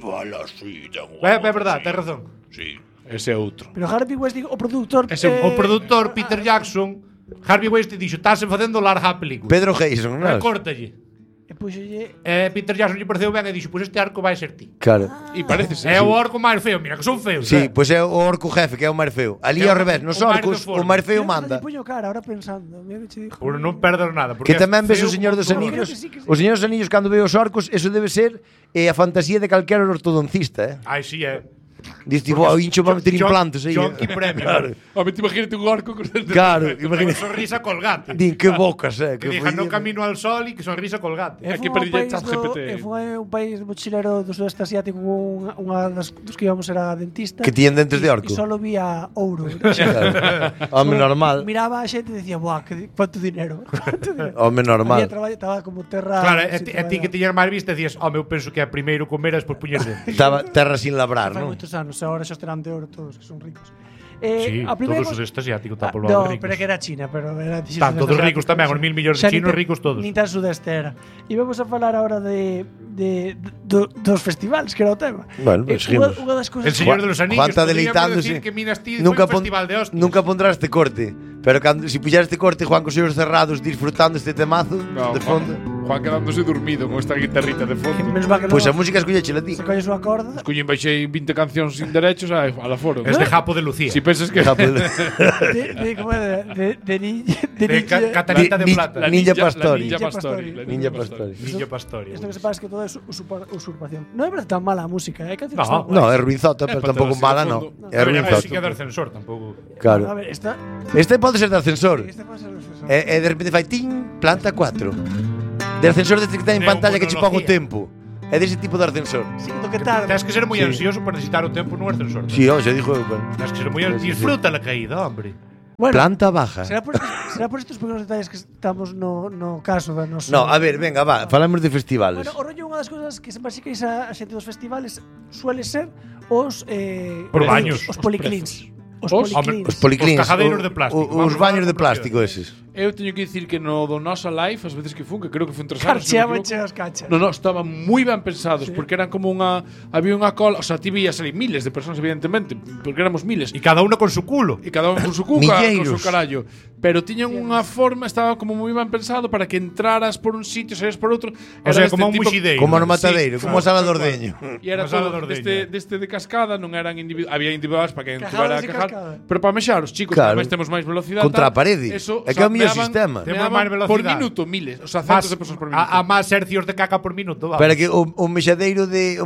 É verdad, tens razón. Sí, ese é outro. Pero Harvey Weinstein, o productor... Ese é O produtor Peter Jackson, Harvey Weinstein dixo, "Estás facendo larga a película." Pedro Jason, non? Recórtalle. E puxolle... Peter Jackson lle pareceu ben e dixo, "Pois este arco vai ser ti." Claro. E parece ser. É o orco máis feo, mira que son feos. Sí, pois é o orco jefe, que é o máis feo. Ali Que é ao o- revés, nos o máis orcos, deforme. o máis feo Mira, manda. lle puño cara, ahora pensando. Mira que che dijo. Por non perder nada. Que tamén ves o feo Señor como dos todo. Anillos. Creo que sí, que sí. O Señor dos Anillos cando ve os orcos, eso debe ser a fantasía de calquera ortodoncista, Ai, sí, é. Dices tipo, o hincho para meter implantes aí. Jonky Premium. Claro, Home, te imagínate un orco con claro, Con imagínate. sonrisa colgante. Din, que bocas, Que digan no camino al sol e que sonrisa colgante. Aquí foi perdí un el país ChatGPT. foi un país mochilero do sudeste asiático. Unha dos que íbamos era dentista. Que tiñen dentes de orco. E solo vía ouro. Home normal. Miraba a xente e dicía, buah, cuánto dinero. Home normal. Estaba como terra. Claro, e ti que tiñas máis vista decías, eu penso que é primeiro comer e despois puñer dentro. Estaba terra sin labrar, Fai non? moitos anos, agora xa estarán de ouro todos, que son ricos. Sí, a primeira todos os cosa- sudeste asiático está polo No, lado de pero é que ricos. era China, pero era Tanto dos ricos tamén, os 1.000 millóns de chinos ricos todos. Nin tan sudeste era. E vamos a falar ahora dos festivales, que era o tema. Bueno, pues seguimos. Unha das cousas El Señor de los Anillos. Juan está podríamos deleitándose. decir que Minas Tirith Nunca foi un festival de hostias. nunca pondrás este corte. Pero cando, si puxeras este corte, Juan, cos ollos cerrados, disfrutando este temazo de fondo, Juan quedándose dormido con esta guitarrita de fondo. Menos mal que pois a non música escolleche a ti. se colles unha corda. Escollín baixei 20 cancións sin derechos a la foro. Es de Japo de Lucía. Si pensas que ¿Cómo era? De Catarita de Ni- Plata. Ninja Pastori. Ninja Pastori. la Ninja Pastori. Ninja Pastori. Esto que sepas que todo é usurpación. Non é verdade tan mala a música, é cancións No, tan No, guais. é ruinzota, pero para tampouco terse de mala, fondo. no. É ruinzota. Sí que é de ascensor, tampouco. A Claro. ver, esta Este pode ser de ascensor. este pode ser o ascensor. E de repente fai tin, planta 4. De ascensor deste que ten en pantalla que che pon o tempo. É dese tipo de ascensor. Sí, do que tarda. Tens que ser moi Sí. ansioso para necesitar o tempo nun ascensor. Si, sí, xa dixo eu. Bueno. Tens que ser moi ansioso. Sí, sí, sí. Disfruta la caída, hombre. Bueno, Planta baja. será por estos pequenos detalles que estamos no caso da noso. No, a ver, venga, va, falamos de festivales. Bueno, o rollo unha das cousas que sempre que a xente dos festivales suele ser os Por baños. os policlins. Os Os- policlins. Os policlins. Os cajadeiros de plástico. Os Vamos baños de a- plástico eses. Eu teño que dicir que no do Nosa Life, as veces que fun, que creo que fun 3 anos. se non me Carcheaban equivoco. as cachas. No, estaban moi ben pensados, porque eran como había unha cola, o sea, ti vías ali miles de personas evidentemente, porque éramos miles. Y cada uno con su culo. E cada un con su cuca, con Milleiros. su carallo. Pero tiñan unha forma, estaba como moi ben pensado para que entraras por un sitio, saías por outro. O sea, como un muxideiro. Como no matadeiro, Sí, como a sala de tal cual. ordeño. E era Uma sala todo de ordeño. deste de cascada, non eran había individuais para que Cajadas tuvera a e cajar, cascada. pero para mexar os chicos, Claro. que temos máis velocidade Contra a tal, parede. Eso, É que é o mellor sistema. Temos meaban máis velocidade. por minuto, miles, o sea, cientos de personas por minuto. A más hercios de caca por minuto. Vamos. Pero que o mexadeiro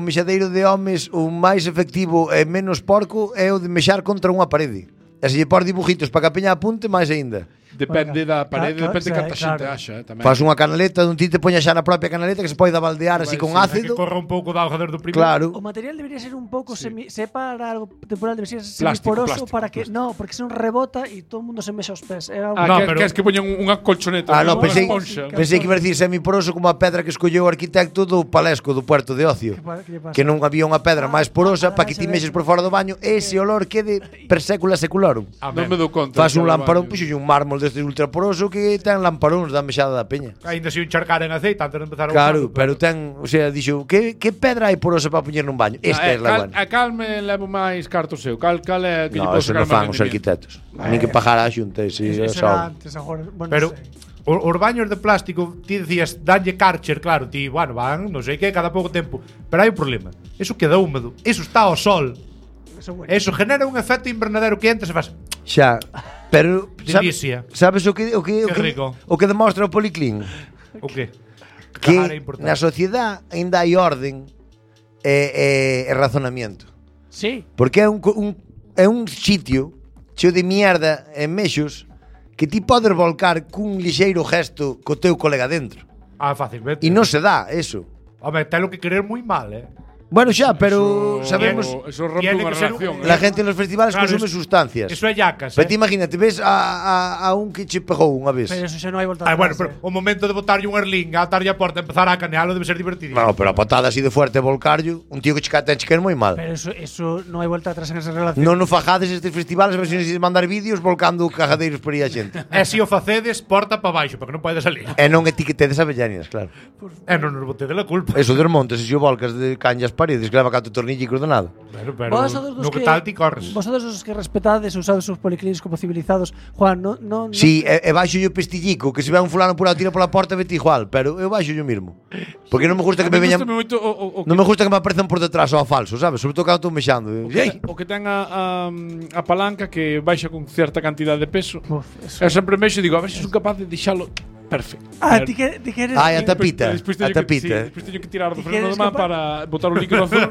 de homes o máis efectivo e menos porco é o de mexar contra unha parede. E se lle pôr dibujitos para que a peña apunte, máis aínda. Depende da parede, Claro, depende de canta xente claro. haxa, tamén. Fas unha canaleta onde ti te poñas xa na propia canaleta que se pode baldear así con Que ácido. corra un pouco de auga desde o primeiro. Claro. O material debería ser un pouco para algo temporal debería ser Plástico, semiporoso plástico, para que no, porque se non rebota e todo o mundo se mexa os pés. Era Ah, No, que, pero- que es que poñan unha colchoneta. Ah, no, unha pensei esponxa. que iba a decir semiporoso como a pedra que escolleu o arquitecto do Palesco do Puerto de Ocio. que lle pasa? Que non había unha pedra máis porosa para que ti mexes por fora do baño e ese olor quede per sécula seculorum. Non me dou conta. Fas un Cada lamparón, baño. puxo un mármol deste ultraporoso que ten lamparóns da mexada da peña. Ainda se encharcar en aceite antes de empezar a Claro, usarlo, pero ten, o sea, dixo, que pedra hai porosa para poñer nun baño? Esta é la buena. A cal me levo máis carto seu. Cal é que lle No, podo eso sacar non fan máis os rendimiento. arquitectos. Nin que pagar a xunta ese Eso eso. era antes, agora, bueno, Pero non sei. os baños de plástico, ti decías, danlle Karcher, claro, ti, bueno, van, non sei que, cada pouco tempo. Pero hai un problema. Eso queda húmedo. Eso está ao sol. Eso bueno. Eso genera un efecto invernadero que entra e se faz. Xa, pero Delicia. sabes o que Que rico. o que demostra o Policlín? O que? Que Cagar é importante. na sociedade aínda hai orden e razonamiento. Sí. Porque é un sitio cheo de mierda e mexos que ti podes volcar cun lixeiro gesto co teu colega dentro. Ah, fácilmente. E non se dá eso. Home, ten lo que querer moi mal, Bueno, xa, pero Eso- sabemos Eso rompe Tiene unha que ser relación. la gente en los festivales Claro, consume eso- sustancias. Eso é yacas, Pero ti imagínate, ves a un que che pegou unha vez. Pero eso xa non hai volta Ah, atrás, bueno, pero o momento de botarlle un erling, atarlle a porta e empezar a canealo debe ser divertido. No, pero a patada así de fuerte volcarllo, un tío que che ten che quer moi mal. Pero eso non hai volta atrás en esa relación. Non nos fajades estes festivales, a ver se necesites mandar vídeos volcando cajadeiros por aí a xente. E se o facedes, porta para baixo, porque non pode salir. E non etiquetedes a Bellanias, claro. E non nos bote de la culpa. Eso desmontes e se o volcas de canllas paredes, que leva cato tornillicos de nada. Pero Vos sodes dos no que tal ti corres. Vosotros os que respetades e usades os policlins como civilizados, Juan, non Si, e baixo yo pestillico, que se ve un fulano por aí tira pola porta vete igual, pero eu baixo yo mismo. Porque non me gusta que me veñan, Gústame moito o non me gusta que me aparezan por detrás ou a falso, sabes? Sobre todo cando estou mexando. Ei, o que ten a palanca que baixa con certa cantidad de peso. Uf, eso. Eu sempre mexo e digo, a ver se son capaz de deixalo Perfecto. Ti queres... Ai, a tapita. Despois A tapita. Despois teño que tirar do Ti freno queres de man capaz- para botar o líquido azul.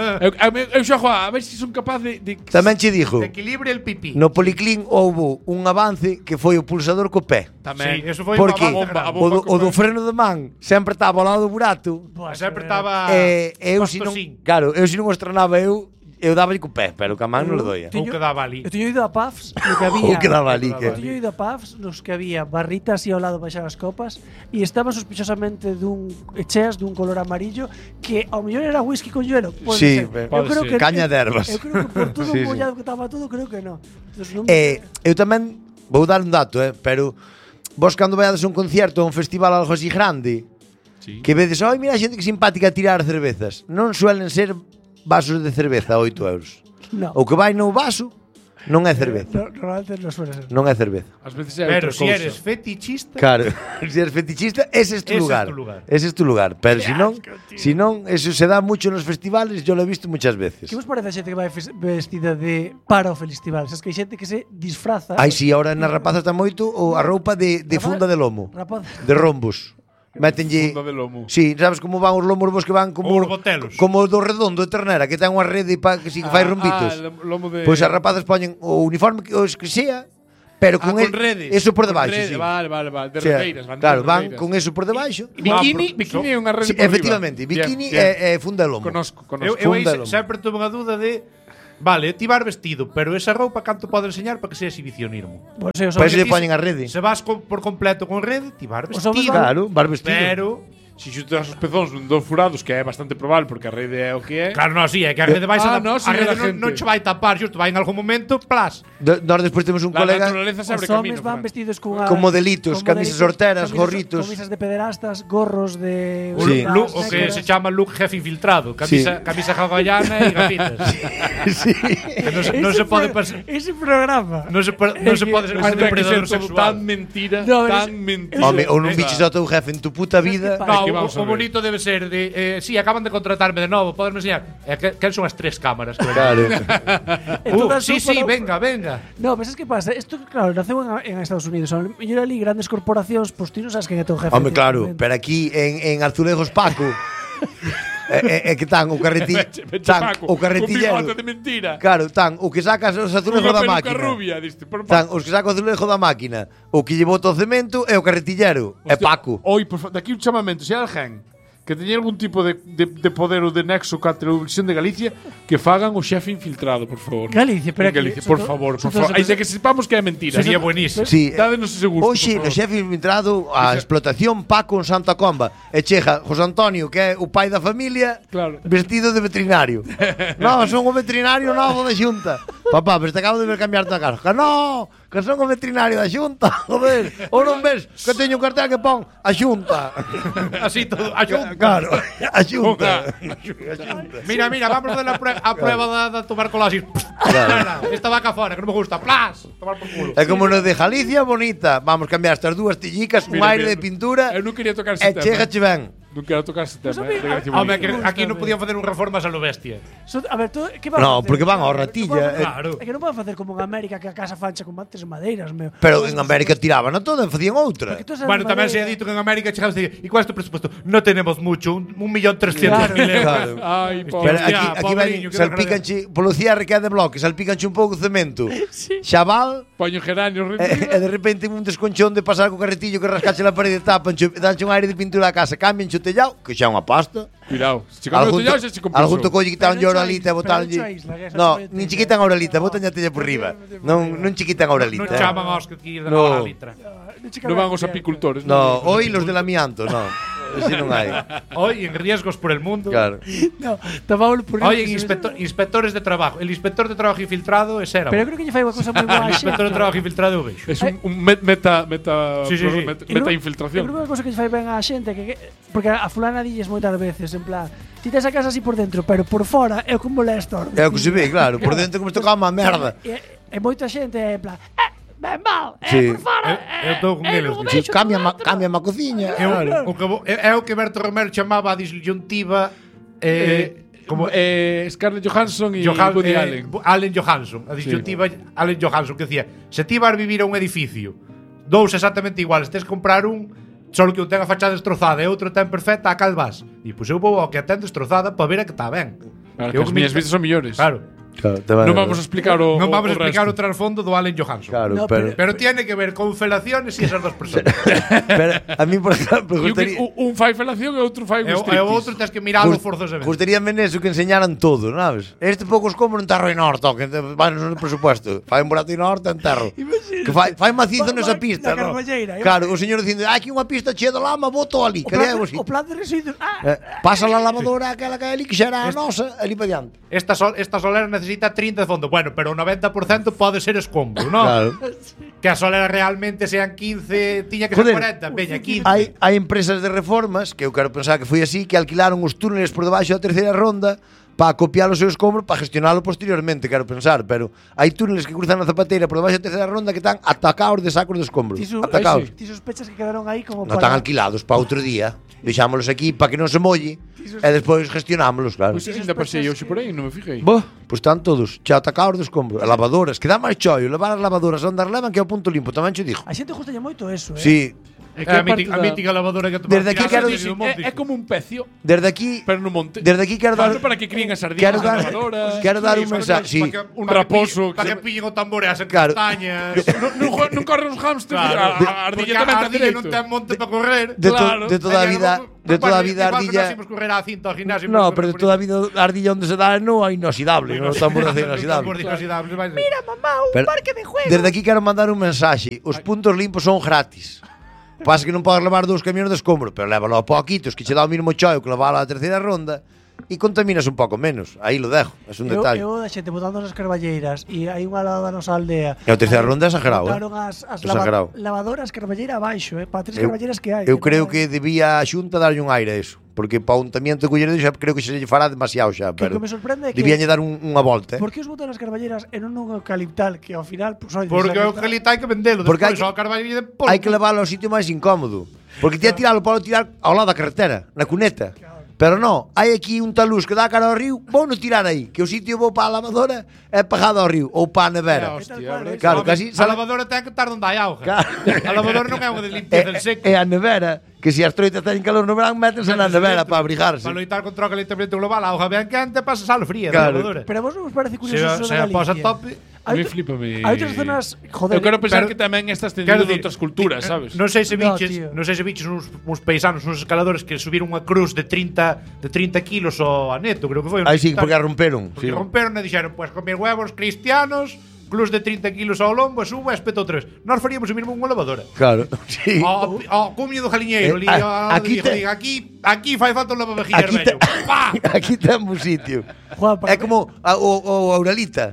Eu xogo a ver se son capaz de Tamén che dixo, Equilibre el pipí. no Policlín houbo un avance que foi o pulsador co pé. tamén. Sí, eso foi Porque unha bomba. a bomba o do freno de man sempre estaba ao lado do burato. Buah, Sempre eso era- estaba Eu se non, claro, eu se non o estrenaba eu daba co pé, pero que a man non le doia. Ou quedaba ali. Eu teño ido a pubs no que había... Ou quedaba ali Eu que. teño ido a pubs nos que había barritas e ao lado baixar as copas e estaban sospechosamente cheas dun color amarillo que ao mellor era whisky con hielo. Pode Sí, ser. pode Eu creo ser. que Caña de ervas. Eu creo que por todo Sí, sí. mollado que estaba todo, creo que non. Entonces, non Eu tamén vou dar un dato, pero vos cando vayades a un concierto ou un festival algo así grande, Sí. que vedes, "Ai, mira a xente que simpática a tirar cervezas." Non suelen ser vasos de cerveza a 8 euros. No. O que vai no vaso non é cerveza. Normalmente non suele ser. Non é cerveza. Ás veces é Pero outra si cousa. eres fetichista, Claro, se eres fetichista, ese es tu Ese es lugar. tu lugar. Ese es tu lugar. Pero si non, eso se da mucho en los festivales, yo lo he visto muchas veces. Que vos parece a xente que vai vestida de para o festival? Sabes que hai xente que se disfraza. Ai, si, ahora nas rapazas está moito o a roupa de funda de lomo, Rapaz, de rombos. Métenlle Funda de lomo. Sí, sabes como van os lomos vos que van como Os botelos. como do redondo de ternera, que ten unha rede que si que fai rombitos. lomo de Pois as rapazas poñen o uniforme que os que sea, pero con, con redes. eso por Con debaixo, redes, sí. Vale, de O sea, redeiras, van de claro, van redeiras. con eso por debaixo. Bikini é unha rede Sí, por riba. efectivamente, Bien, bikini bien. é funda de lomo. Conozco. eu aí Funda lomo. sempre tuve unha dúda de vale, ti vas vestido, pero esa roupa canto pode enseñar para que sea exhibicionismo? Pois os Para eso homes, lle poñen a rede. Se vas por completo con rede, ti vas Os homes vestido. Claro, vas vestido. Pero Si xutas os pezóns non dos furados, que é bastante probable porque a rede é o que é. claro, no, sí, é que a rede vai Ah, no, a sí, rede a gente. non che vai tapar, xusto vai en algún momento, plas. Nós despois temos un La colega naturaleza se os abre homes camino. van Fran. vestidos con con modelitos, camisas horteras, gorritos. Camisas de pederastas, gorros de Sí. O que se chama look jefe infiltrado, camisa hawaiana e gafitas. Sí. Que non se pode pasar. Ese programa. Non se pode ser un Anda que depredador ser todo sexual. tan mentira, No, tan es- mentira. Home, ou non Venga. biches ao teu jefe en tu puta vida. que No, que vamos a o ver. bonito debe ser de sí, acaban de contratarme de novo, poderme enseñar. Quen son as tres cámaras? Que Claro. sí, sí, venga. No, pero es que pasa, esto claro, naceu en Estados Unidos. A mellor ali grandes corporacións, pois ti non sabes quen é teu jefe. Home, claro, pero aquí en Azulejos Paco é que tan o carretillo, tan o carretillero. Un bigote de mentira. Claro, tan o que sacas os azulejos Unha da peluca máquina. rubia, diste. Tan os que saca o azulejo da máquina, o que lle bota o cemento é o carretillero, é Paco. Hoy, daqui un chamamento, se hai alguén que teña algún tipo de poder ou de nexo ca televisión de Galicia, que fagan o xefe infiltrado, por favor. Galicia, pero En Galicia, por favor, por favor. Aí que sepamos que é mentira. Sería buenísimo. Sí. Dádenos ese gusto. Hoxe por no favor. xefe infiltrado a explotación Paco en Santa Comba e chega José Antonio, que é o pai da familia, Claro. vestido de veterinario. No, son o veterinario novo da Xunta. Papá, pero te acabo de ver cambiarte a cara. Que no, que son o veterinario da Xunta. Joder, ou non ves que teño un cartel que pon a Xunta. Así todo, a xunta. Claro, a Xunta. Mira, vamos a dar a prueba da tuberculosis. Claro. Esta vaca fora, que non me gusta. Plas, tomar por culo. É como no de Galicia bonita. Vamos cambiar estas dúas tillicas, un Mira, aire mira, de pintura Eu non quería tocar ese e tema. chegache ben. Non quero tocar ese tema. mí- de Galicia Home, bonita. que aquí non podían facer un reformas a lo bestia. A ver, tú, que van No, a facer? porque van ao ratilla, Claro. É que non van facer como en América que a casa fancha con bates de madeiras, meu. Pero en América tiraban a toda e facían outra. Porque tú sabes Bueno, tamén se madera. ha dito que en América chegamos e ¿y cuál es tu presupuesto? No tenemos mucho, 1.300.000 euros. Claro. Ai, Pero pobre. Hostia, aquí ven, pobriño, que salpícanche, polo cierre que é de bloque, salpícanche un pouco de cemento. Xaval, Poño geranios e de repente un desconchón de pasar co carretillo que rascache la parede, tapanche, danche un aire de pintura a casa, cambianche o tellao, que xa é unha pasta. Cuidado. Se cambia o tellado, xa se compensou. Algún tocolle quitaban Pero a non oralita e cho botaronlle. isla, que esa No, foi nin tella. chiquitan a oralita, botan a tella por riba. Non chiquitan a Non oralita. chaman aos que aquí de No. la litra. Non van os apicultores. No, hoy los del amianto, no. Ese non hai. Hoy en riesgos por el mundo. Claro. No, tamábolo por Hoy en que se ve- inspectores de trabajo. El inspector de trabajo infiltrado es era. Pero eu creo que lle fai unha cousa moi boa El a inspector de xente. trabajo infiltrado eu vexo. Es un meta Sí, sí, sí. meta Eu creo infiltración. que unha cousa que lle fai ben á xente porque a fulana dilles moitas veces en plan, ti tes a casa así por dentro, pero por fora é como molesta. É o que se ve, claro. Por dentro como se tocaba unha merda. E moita xente é en plan, ben mal, Sí. por fora. Eu estou con eles, non o dice, deixo Cambia tomar a cociña. O que é o que Berto Romero chamaba a disyuntiva Como Scarlett Johansson e Woody Allen. Allen Johansson. A disyuntiva Allen Johansson que decía, se ti vas vivir a un edificio dous exactamente iguales, tes que comprar un só que un ten a fachada destrozada e outro ten perfecta, a cal vas? E pois eu vou ao que a ten destrozada para ver a que está ben. Claro, que as miñas vistas son mellores. Claro. Non vamos a explicar o Non vamos a o explicar o resto. trasfondo do Allen Johansson. Claro, No, Pero tiene que ver con felaciones e esas dos personas. pero a mí, por exemplo, E gustaría... un fai felación e outro fai un E striptease. o outro tens que miralo forzosamente. Gustaríame neso que enseñaran todo, sabes? Este pouco escombro en terro enorte, que vai no presupuesto. Fai un burato enorte en terro. Que fai macizo nesa pista, na no? carballeira, Claro, o señor dicindo, aquí unha pista chea de lama, boto ali, que é o O plan de residuos. Pasa la lavadora aquela que hai ali, que xa era a nosa, ali para diante. Esta solera necesita 30 de fondo. Bueno, pero o 90% pode ser escombro, ¿no? Claro. Que a solera realmente sean 15, tiña que ser 40, veña, 15. Hai empresas de reformas, que eu quero pensar que foi así, que alquilaron os túneles por debaixo da terceira ronda para copiar o seu escombro para gestionalo posteriormente, quero pensar, pero hai túneles que cruzan a Zapateira por debaixo da terceira ronda que están atacados de sacos de escombro. Atacados. Ti sospechas que quedaron aí como Non están alquilados para outro día. Deixámolos aquí para que non se molle e despois gestionámolos, claro. Pois ainda pasei hoxe por aí, non me fijei. Pois están todos xa atacados de escombro. E lavadoras, que dá máis chollo levar as lavadoras onde as levan que ao punto limpo, tamén che digo. A xente gustalle moito eso, Sí, É A mítica lavadora que Desde aquí quero dicir, é como un pecio, desde aquí pero no monte. Desde aquí quero dar Para que críen as sardinas, quero dar un mensaje, sí. un raposo para que pillen o tambor e as Claro. castañas. non corren os hamsters, a Porque ardilla tamén a está ardilla direito. non ten monte para correr. Claro. De toda a vida, de toda a vida a ardilla. correr a cinta ao gimnasio. No, pero de toda a vida a ardilla onde se dá no hai inoxidable, no tambor de acero inoxidable. Mira, mamá, un Pero parque de juegos. desde aquí quero mandar un mensaxe. Os puntos limpos son gratis. Pasa que non podes levar 2 camións de escombro, pero lévalo a poquitos, que che dá o mismo choio que leválo a terceira ronda e contaminas un pouco menos. Aí lo dejo, é un detalle. Eu da xente botando nas carballeiras e hai unha lavadora na nosa aldea. E a terceira ronda é exagerado, botaron as Exagerado. lavadoras carballeira abaixo, para 3 Eu- carballeiras que hai. Eu creo que debía a Xunta darlle un aire a eso, porque para o untamiento de Culleredo xa creo que se lle fará demasiado xa, Que pero me sorprende é que debíanlle dar unha volta, Por que os botan nas carballeiras e non un eucaliptal que ao final pues, Porque o eucalipto hai que vendelo. Porque Despois hai que- ao carballeira de polvo. hai que leválo ao sitio máis incómodo. Porque ti a tiralo para tirar ao lado da carretera, na cuneta. Pero non, hai aquí un talús que dá cara ao río, vou no tirar aí, que o sitio vou para a lavadora é pegado ao río ou para a nevera. Claro, casi A lavadora ten que estar onde hai auga. Claro. A lavadora non é unha de limpeza del seco. É a nevera, que se as troitas teñen calor no verán, métense na nevera para abrigarse. Para loitar contra o calentamiento global, a auga ben quente, pasa sal fría da Claro. lavadora. Pero a vos non vos parece Se curioso eso se de a posa Galicia? tope. A mí Hai flipame. Hai outras zonas, joder. Eu quero pensar pero- que tamén está Quero extendido de dicir, outras culturas, sabes? Non sei se No, biches, tío. non sei se biches uns paisanos, uns escaladores que subiron unha cruz de 30 kilos ao aneto, creo que foi. Aí sí, porque a romperon. Porque Sí. romperon e dixeron, pues comer huevos cristianos, cruz de 30 kilos ao lombo, subo e espeto 3. Nós faríamos o mismo unha lavadora. Claro, sí. Ao cumiño do jaliñeiro, aquí te- aquí fai falta un lavavajillas Aquí, vello. Pa! aquí temos sitio. Juan, É como o Auralita.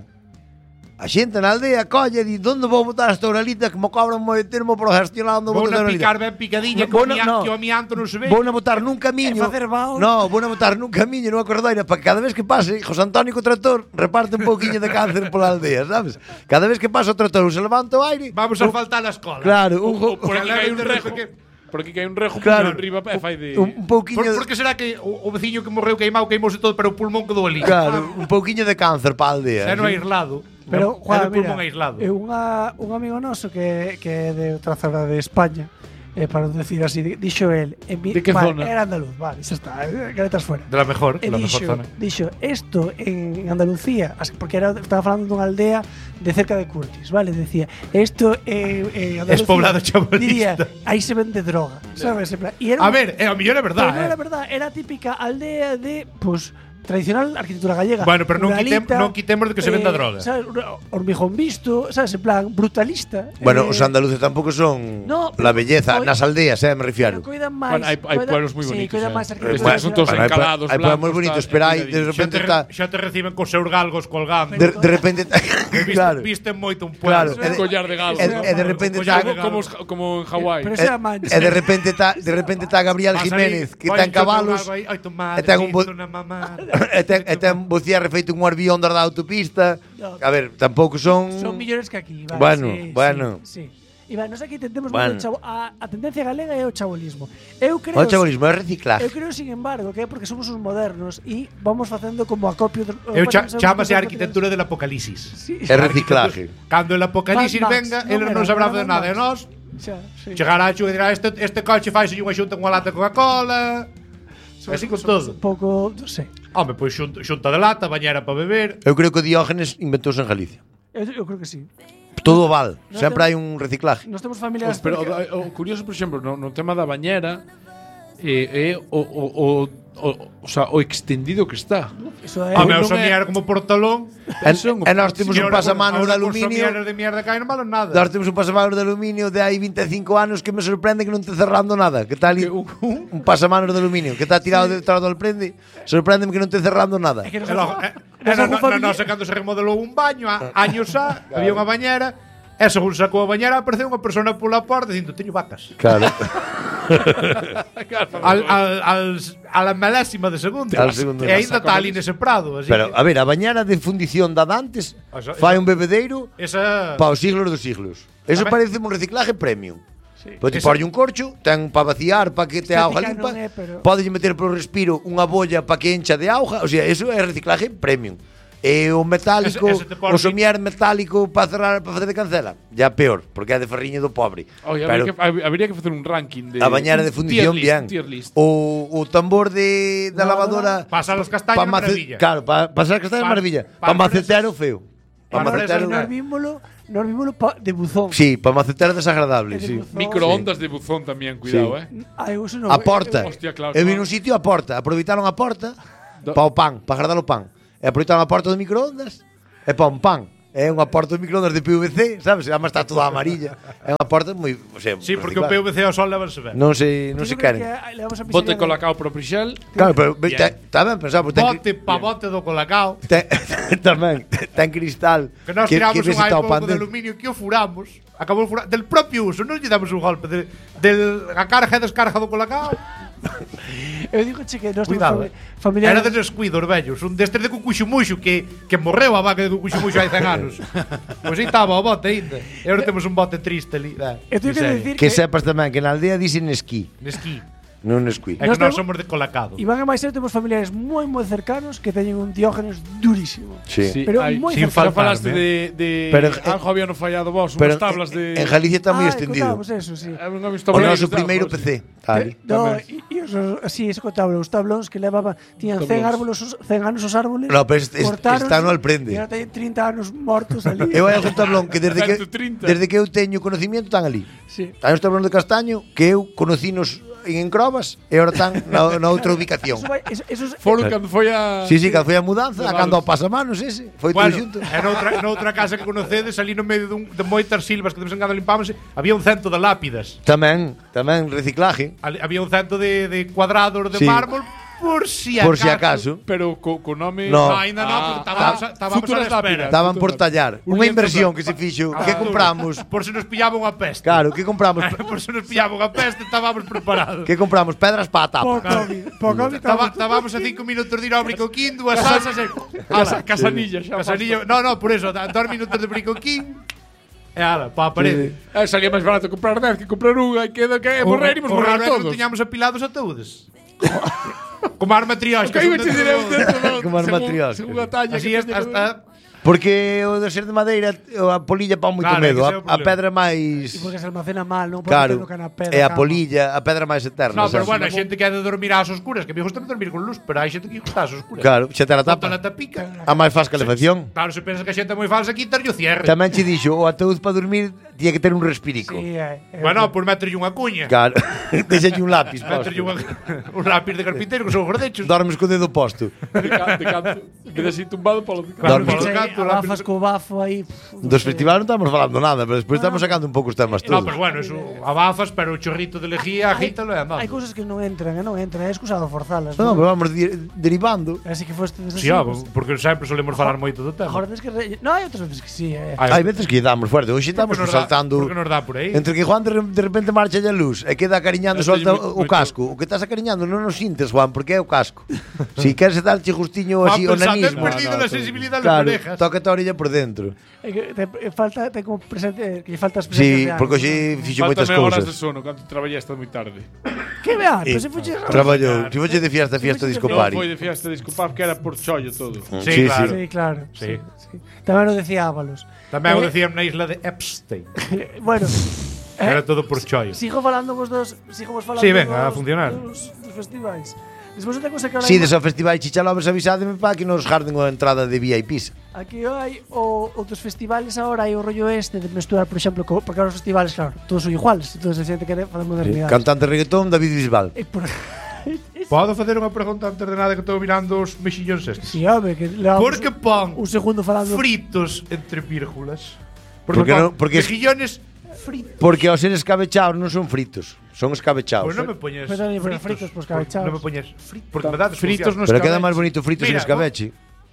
A xente na aldea colle e di, onde vou botar esta Auralita que me cobran moi termo por gestionar onde Vou botar na a Auralita. picar ben picadiña Vou que o amianto non se ve. Vou na botar nun camiño. E facer vaos. No, vou na botar nun camiño, nunha corredoira, para que cada vez que pase José Antonio co tractor reparte un pouquiño de cáncer pola aldea, sabes? Cada vez que pasa o tractor se levanta o aire. Vamos a faltar a escola. Claro, Por aquí que hai un rejo. Por aquí que hai un rejo Claro. arriba e fai de un pouquiño Por que será que o veciño que morreu queimouse todo, pero o pulmón quedou ali? Claro, un pouquiño de cáncer para a aldea. É no sí. aislado. Pero, é Juan, de pulmón mira, aislado. un amigo noso que é de outra zona de España, para non decir así, dixo el, ¿De qué vale, zona? era andaluz, vale, xa está, caretas fuera. De la mejor Dixo, zona. esto en Andalucía, porque estaba falando dunha aldea de cerca de Curtis, vale? Decía, esto en Andalucía Es poblado chabolista. diría, aí se vende droga, sabes? En plan, y era A un- ver, a mellor é pero verdad, non era verdad, era típica aldea de, pues, tradicional arquitectura gallega. Bueno, pero non Ruralita, quitemos de que se venda droga. ¿Sabes? Hormigón visto, ¿sabes? En plan, brutalista. Bueno, os andaluces tampouco son no, la belleza pero- nas aldeas, me refiero. Pero cuidan máis. Bueno, hai pueblos moi bonitos. Sí, cuidan máis Estes son todos Bueno, encalados, hai blancos, moi bonitos, tal, pero hai cuidadinhos. de repente está Xa te reciben cos seus galgos colgando. de repente claro. Visten moito un Claro, pueblo. Un collar de galgos. E de repente Collar está de Como, como en Hawái. Pero esa mancha. E de repente está Gabriel Jiménez que ten cabalos e ten un e ten Bociarre feito un arbión da autopista. No. A ver, tampouco son Son millores que aquí. Vale, Bueno, sí, bueno. Sí. E vai, nos aquí tentemos Bueno. a tendencia galega é o chabolismo. Eu creo O chabolismo é reciclaje. Eu creo, sin embargo, que é porque somos os modernos e vamos facendo como acopio Chámase a arquitectura del apocalipsis. Sí. É reciclaje. Cando el apocalipsis Mad Max, venga, non ele era, non sabrá era fazer Mad nada. E Max. nós Xa, sí. Chegar a Xunta e dirá este coche faise unha xunta con unha lata de Coca-Cola. Así con todo. Un pouco, non sei. Home, pois xunta de lata, bañera para beber. Eu creo que o Diógenes inventouse en Galicia. Eu creo que sí. Todo val, No sempre te- hai un reciclaje. Nos temos familias Pero cerca- o curioso, por exemplo, no tema da bañera é o sea, o extendido que está. Iso é Home, non o é- somier como portalón. E nós temos un pasamanos de aluminio. Os de mierda caen non valen nada. Nós temos un pasamanos de aluminio de hai 25 anos que me sorprende que non te cerrando nada. Que está ali un pasamanos de aluminio que está tirado detrás do alprende. Sorpréndeme que non te cerrando nada. É que nos E logo, non sei cando se remodelou un baño, años xa, había unha bañera, e según sacou a bañera, apareceu unha persona pola porta dicindo, teño vacas. Claro. A la melésima de segundo. Al segundo. E ainda está ali nese prado. Así Pero, que a ver, a bañera de fundición da dantes fai un bebedeiro esa... para os siglos dos siglos. Eso Tamén- parece un reciclaje premium. Sí. Pois te Esa- porlle un corcho, ten para vaciar, para que te auga Estética limpa. non é, pero- Podes meter polo respiro unha bolla para que encha de auga. O sea, eso é reciclaje premium. E o metálico, Ese te pon o somier metálico para cerrar, para facer de cancela, ya peor, porque é de ferriño do pobre. Oye, Pero habría que facer un ranking de a bañera de fundición, bien. tier list. O tambor da lavadora Pasar as castañas, maravilla. Claro, para pasar as castañas, maravilla. Para macetear o feo. Para Para macetear fresas, Nos vímolo de buzón. Sí, para macetear desagradable, É de sí. buzón. Microondas de buzón tamén, cuidado, Ai, eso non. A porta. Hostia, claro, Eu claro. vi nun sitio a porta, aproveitaron a porta para o pan, para guardar o pan. E aproveitaron a porta do microondas e para un pan. É unha porta de microondas de PVC, sabes? Además está toda amarilla. É unha porta moi, o sea, Sí, porque o reciclable. PVC ao sol levanse ben. Non se queren. Bote colacao pro Prixel. Claro, pero Bien. está ben pensado, porque Bote pa bote do colacao. tamén ten cristal Que nós tiramos ves un está o pouco pan de dentro. aluminio que o furamos. Acabou del propio uso, non lle damos un golpe a carga e descarga do colacao. Eu digo che que nós Cuidado. temos familiares. Era des descuidos vellos, un destes de Cucuxumuxo que morreu a vaca de Cucuxumuxo hai 100 anos. Pois aí estaba o bote ainda. E agora temos un bote triste ali. Eu teño que decir Que sepas tamén que na aldea dicen esquí, Nesquí. non esquí. É que Nós nós temos- somos de colacado. Iván e máis eu temos familiares moi cercanos que teñen un Diógenes durísimo. Sí. Pero Hai- moi sin cercano. Xa falaste faltarme. de Pero, algo había no fallado vos, Pero unhas tablas de en Galicia está moi extendido. Contábamos eso, sí. Non he visto O tabuleiros noso e tal, primeiro joder. PC, está ali. No, Tamén. e así, eso contaba, os tablóns que levaban, tiñan 100 Tablóns. 100 anos os árboles. No, pero cortáronse, está no alprende. E ahora teñen 30 anos mortos ali. Eu hai algún tablón que desde que 130. eu teño conocimiento están ali. Sí. Hai uns tablóns de castaño que eu conocinos en Crobas e agora están na outra ubicación. Eso Foron cando foi a Sí, cando foi a mudanza, a Levados. cando ao pasamanos ese, foi Bueno, todo xunto. e noutra casa que conocedes, ali no medio de moitas silvas que de vez en cando limpámosle, había un cento de lápidas. Tamén reciclaje, Había un cento de cuadrados de Sí. mármol por si acaso. por si acaso. pero co nome No. No, ainda non, porque estábamos futuras a la espera. lápidas. Estaban por tallar. Un Unha lienzo inversión blanco. que se fixo. Ah, Que compramos? Por se nos pillaba unha peste. Claro, que compramos? Por se nos pillaba unha peste, estábamos preparados. Que compramos? Pedras para a por tapa. COVID Estábamos a 5 minutos de ir ao bricoquín, dúas salsas e... Casanilla, xa. Casanilla. No, por eso, 2 minutos de bricoquín. E ala, pa a parede. Salía máis barato comprar 10 que comprar unha e queda que morrer e O morrer raro é que non todos. tiñamos apilados ataúdes. Como arma triosca. Que iba a te diré un dentro, Como as matrioscas. Según a talla Así que hasta, teña hasta Porque o de ser de madeira, a polilla pa moito Claro, medo. ese é o A problema. pedra E máis... porque se almacena mal, non? Claro, Pedra, é a polilla, a pedra máis eterna. No, pero sabes? bueno, hai xente que é de dormir ás oscuras, que me gusta dormir con luz, pero hai xente que gusta ás oscuras. Claro, xa te la Bota tapa. na tapica. A máis faz calefacción. Claro, se pensas que a xente é moi falsa, quitarlle o cierre. Tamén che dixo, o ataúd para dormir tiña que ter un respirico. Sí, Bueno, por meterlle unha cuña. Claro, deixalle un lápiz Meterlle posto. un lápiz de carpinteiro que son gordechos. Dormes co dedo posto. de canto. Queda así tumbado polo Claro, Dormes- polo canto, abafas co bafo aí. Dos festivais non estamos falando nada, pero despois estamos sacando un pouco os temas No, todos. pero bueno, eso abafas, pero o chorrito de lejía, agítalo e andando. Hai cousas que non entran, é excusado forzalas. No, pero vamos derivando. Así que foste desde Sí, porque sempre solemos falar moito do tema. Agora tens que no, hai outras veces que sí, Hai veces que damos fuerte, hoxe estamos saltando. Porque nos dá por aí. Entre que Juan de repente marcha a luz e queda acariñando Este solta moito- o casco. O que estás acariñando non o sintes, Juan, porque é o casco. Si queres darche justiño así o Has nanismo. perdido No, la sensibilidad de las Claro, orejas. tócate a orilla por dentro. É que falta ten como presente, que lle faltas Sí, presencias de porque algo, hoxe fixo moitas Faltame horas de cousas. sono cando traballaste moi tarde. Que vea, pero se fuches Traballou, si foche de fiesta, fiesta disco Non party. foi de fiesta de disculpar que era por chollo todo. Sí, claro. Sí, claro. Sí. Tamén o decía Ábalos. Tamén o decían na isla de Epstein. Bueno, Era todo por chollo. Sigo falando vos dos, Sí, venga, a funcionar. dos festivais. Despois outra cosa que ahora Si, desa festival Chichalobres avisademe para que nos jarden a entrada de VIPs. aquí hai outros festivales agora hai o rollo este de mesturar, por exemplo, porque ahora os festivales, claro, todos son iguales, entonces a xente quere facer modernidade. Cantante de reggaetón, David Bisbal. E por Podo facer unha pregunta antes de nada que estou mirando os mexillóns estes? Si, home, que Por que pon un segundo falando fritos entre vírgulas? Porque non- porque- mexillones fritos. Porque aos ser escabechados non son fritos, son escabechados. Pois non me poñes Pero non me fritos, pois cabechados. Non me poñes fritos, porque me dá Fritos no Pero queda escabeche. máis bonito fritos en Mira, escabeche.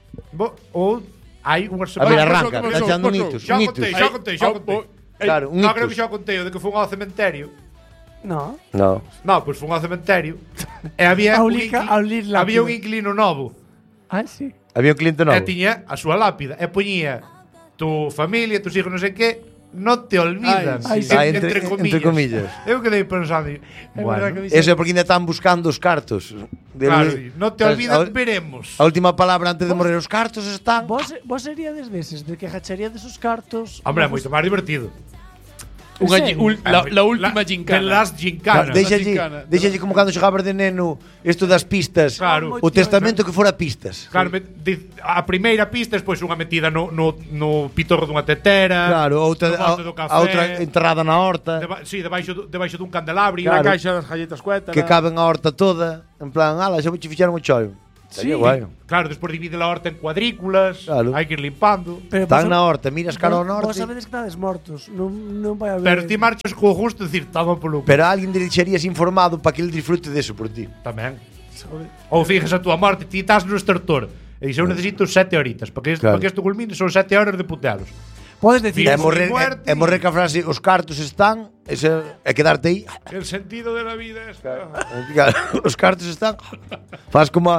Ou hai unhas A ver, semanas. arranca, está echando nitos. Xa Nitos. contei. Claro, un No, creo que nitos. xa contei o de que fun ao cementerio. No. No. No, pois fun ao cementerio e había A un Ulica- inqui- a Ulir lápida. había un inquilino novo Ah, sí. Había un cliente e novo. tiña a súa lápida e poñía tu familia, tus hijos, non sei que, no te olvidan. Ay, sí. Entre comillas. Eu quedei pensando, verdad que bueno, dixen- Eso é porque ainda están buscando os cartos. claro, no te olvidan, A veremos. última palabra antes de morrer, os cartos están. Vos seríades deses, de que jacharíades os cartos. Hombre, é moito máis divertido. Unha ¿En serio? la última gincana. De las gincanas. gincana. Deixalle como cando xogabas de neno isto das pistas. Claro. O testamento que fora pistas. Claro, a primeira pista, despois unha metida no pitorro dunha tetera. Claro, outra, no bote do café, a outra enterrada na horta. Sí, debaixo dun candelabrio. Claro. A caixa das galletas cuétara. Que caben a horta toda. En plan, ala, xa vou che fixar un chollo. Sí. Guai. Claro, despois divide a horta en cuadrículas. Claro. Hai que ir limpando. Pero Están na horta, miras cara ao Vos norte. sabedes que estades mortos. Non vai haber. Pero ti marchas co justo decir, toma polo cu. Pero alguén deixarías informado para que ele disfrute deso por ti. Tamén. Ou fijas a túa morte, ti estás no estertor. E dixo, eu necesito 7 horitas. Para que Claro. isto culmine son 7 horas de puteados. Podes decir, É Vivo morrer, sin muerte. é morrer ca frase os cartos están, é quedarte aí. El sentido de la vida es... Os cartos están. Faz como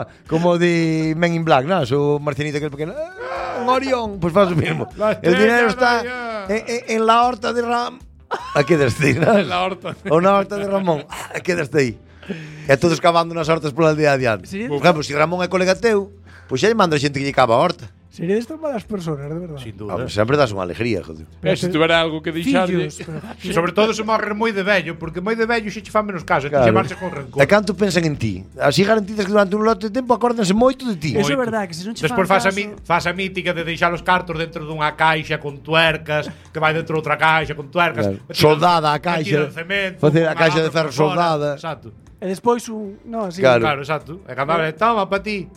de Men in Black, ¿no? O marcianito aquel pequeno. Un Orión, pues faz o mismo. La El dinero estrella está de en la horta de Ram. Aquí quedaste aí, ¿no? En la horta. Ou na horta de Ramón. Quedaste aí. E todos cavando nas hortas pola aldea adiante. Sí. Por exemplo, se Ramón é colega teu, pois xa lle manda a xente que lle cava a horta. seríades tan malas personas, de verdade. Sin Ah, duda. pues sempre das unha alegría, joder. Se tuvera algo que deixarlle. Fillos, pero- Sí, sobre todo se morre moi de vello, porque moi de vello xe che fan menos caso, ti Claro. xe marcha con rencor. E canto pensan en ti? Así garantidas que durante un lote de tempo acórdanse moito de ti. Eso é Moito. verdade, que se non che Despois fan faz a mítica de deixar os cartos dentro dunha caixa con tuercas, que vai dentro outra caixa con tuercas. Claro. metida- Soldada a caixa. metida de cemento, Facer a con caixa de alambre ferro por fora. soldada. Exacto. E despois un, no, así. Claro. Claro, exacto. E cando abre, toma pa ti.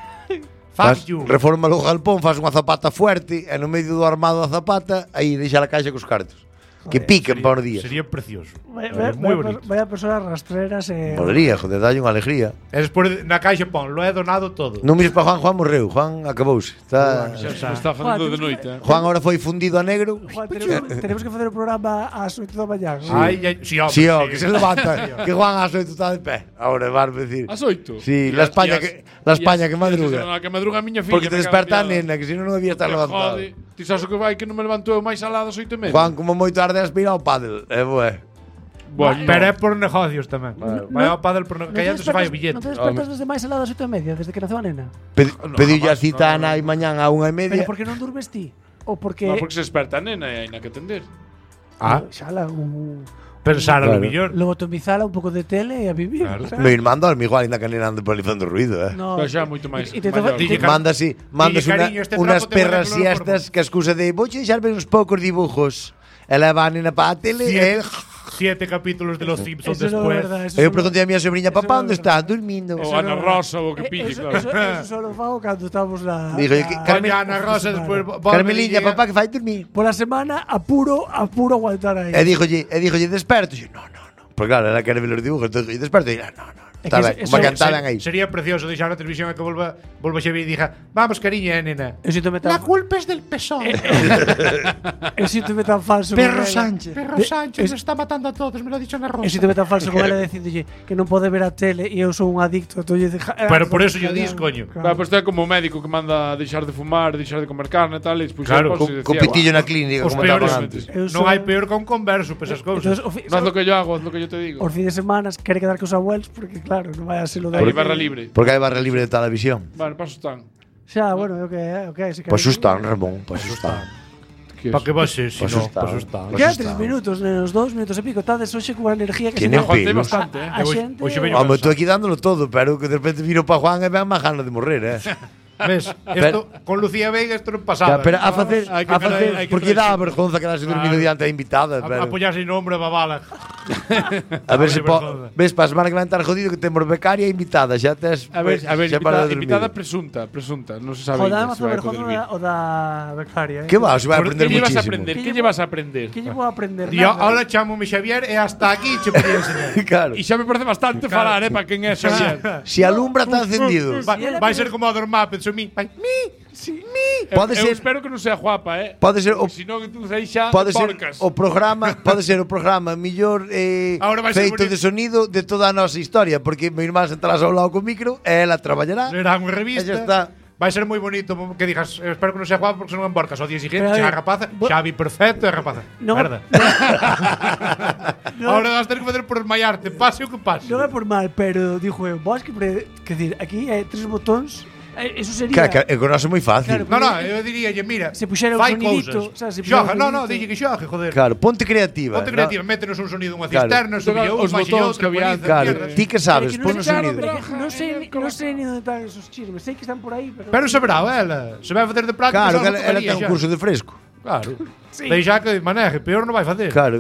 Faz, Fuck you. reforma o galpón, faz unha zapata fuerte e no medio do armado da zapata aí deixa a caixa cos cartos. Que piquen para os días. Sería precioso. Vaya Moi bonito. personas rastreras Molería, joder, dalle unha alegría. E despois na caixa pon, lo he donado todo. Non mires para Juan, Juan morreu, Juan acabouse. Está Xa está facendo de noite. Juan ahora foi fundido a negro. Juan, tenemos que facer o programa ás 8 da mañá. Ai, ai, sí, hombre, Sí, sí. que se levanta, que Juan a xoito está de pé. Ahora vas a decir. As 8. Sí, la España que madruga. Que madruga a miña filla. Porque te me desperta a cago en Dios. nena, que si non había estar levantado. Jode, ti sabes o que vai que non me levanto eu máis alá das 8:30. Juan, como moito tarde aspira ao pádel. Bué. Bueno, Pero é por negocios tamén. Vai ao pádel por Non que te se vai o despertas- billete. Non te despertas desde máis alá das 8:30, desde que naceu a nena. Pediulle a cita a nai mañán a 1:30. Pero por que non durmes ti? Ou porque... No, porque se desperta a nena e hai na que atender. Ah, Xala, pensar a lo Claro. millor. lobotomizala un pouco de tele e a vivir. Claro. ¿sabes? Meu irmán dorme igual ainda que a nena anda por ali facendo ruido, No. Pero xa moito máis. E te maior. Dille que- Mándase cariño, este unas trapo te vale perras cloroformo. siestas que excusa de vou deixar ver uns poucos dibujos. E leva a nena para a tele e 7 capítulos de Los Simpsons Eso non é después. verdade, eso eu solo- preguntei a miña sobrinha, eso papá, non é onde verdade. está? Dormindo. O Ana Rosa ou o que pille, Eso, claro. eso solo fago cando estamos na... Dígolle que Coña, Ana Rosa después Carmeliña, papá, que fai dormir. Pola semana apuro aguantar aí. E dígolle, desperto. E no. Porque claro, ela quere ver os dibujos, entón, e desperto e no. É Está que ben, eso- como cantaban aí. Sería precioso deixar na televisión e que volva Xavi e diga, vamos, cariña, nena. Eu síntome tan... culpa es del PSOE. Eu síntome tan falso con Perro ela. Sánchez. Perro Sánchez nos está matando a todos, me lo ha dicho Ana Rosa. Eu síntome tan falso con ela dicíndolle que non pode ver a tele e eu sou un adicto. Pero por eso yo dis, coño. Claro, pois é como o médico que manda deixar de fumar, deixar de comer carne e tal, e despois Claro, Co pitillo na clínica, Os como peores, estaban antes. Eu non sou- hai peor que un converso para esas cousas. Entonces, No haz lo que yo hago, haz lo que yo te digo. os fines de semana quere quedar cos abuelos porque claro, non vai a ser lo de Aí barra libre. Porque hai barra libre de televisión. Vale, paso están. Xa, bueno, é o que é, se Pois están, Ramón, pois están. Que Para que vose, si Pues no, está. pues está. Pues Quedan está. 3 minutos, nenos, 2 minutos e pico. Tades hoxe cunha energía que Tiene se Aguantei pilos. bastante, a xente... Hoxe veño- Home, estou aquí dándolo todo, pero que de repente viro para Juan e ven máis ganas de morrer, Ves, esto con Lucía Veiga esto non pasaba. Pero a facer, Hai que- a facer, hai que porque dá traer- vergonza quedarse dormido diante da invitada, pero apoyarse en nombre babala. a ver se vergonza. ves para a semana que vai estar jodido que temos becaria e invitada, xa tes A ver, xa para invitada, dormir. presunta, non se sabe. Joder, ainda se mazo vai vergonza poder vir. o da becaria, Que va, se vai Por- aprender que llevas a muchísimo. aprender? Que Que llevo- llevas a aprender? Que llevo a aprender? Tío, Nada. ahora chamome Xavier e hasta aquí che podía enseñar. Claro. E xa me parece bastante falar, para quen é Xavier. Si alumbra está encendido. Vai ser como a dormar, penso mi. Vai, mi. Pode eu ser espero que non sea guapa, Pode ser o Si non, entón aí xa pode ser porcas. o programa, pode ser o programa mellor Ahora vai ser feito bonito. de sonido de toda a nosa historia, porque meu irmán sentará ao lado co micro e ela traballará. Será unha E revista. xa está. Vai ser moi bonito que digas, espero que non sea guapo porque se non emborcas ao día siguiente, Pero, chega a rapaza, Xavi perfecto e a rapaza. Non- Merda. Ahora vas ter que fazer por desmaiarte, pase o que pase. Non é por mal, pero dixo eu, vos que decir, aquí hai 3 botóns, eso sería... Que con nós é moi fácil. Claro. No, eu diríalle, mira, Se puxera un fai sonidito, cousas. sabes, se puxera Xoga, un no, sonidito. dille que xogue, joder. Claro, ponte creativa. Ponte creativa, métenos un sonido, unha Claro. cisterna, subía un, Os baixei botóns outra, que había bonita, Claro, mierdas. ti que sabes, Pero pon que un non sei, sonido. pero que non sei ni onde están esos chismes. Sei que están por aí, pero... Pero saberá ela, se vai facer de práctica, Claro, só que non ela tocaría ten un xa. curso de fresco. Claro. Sí. Deixa que maneje, peor non vai facer. Claro.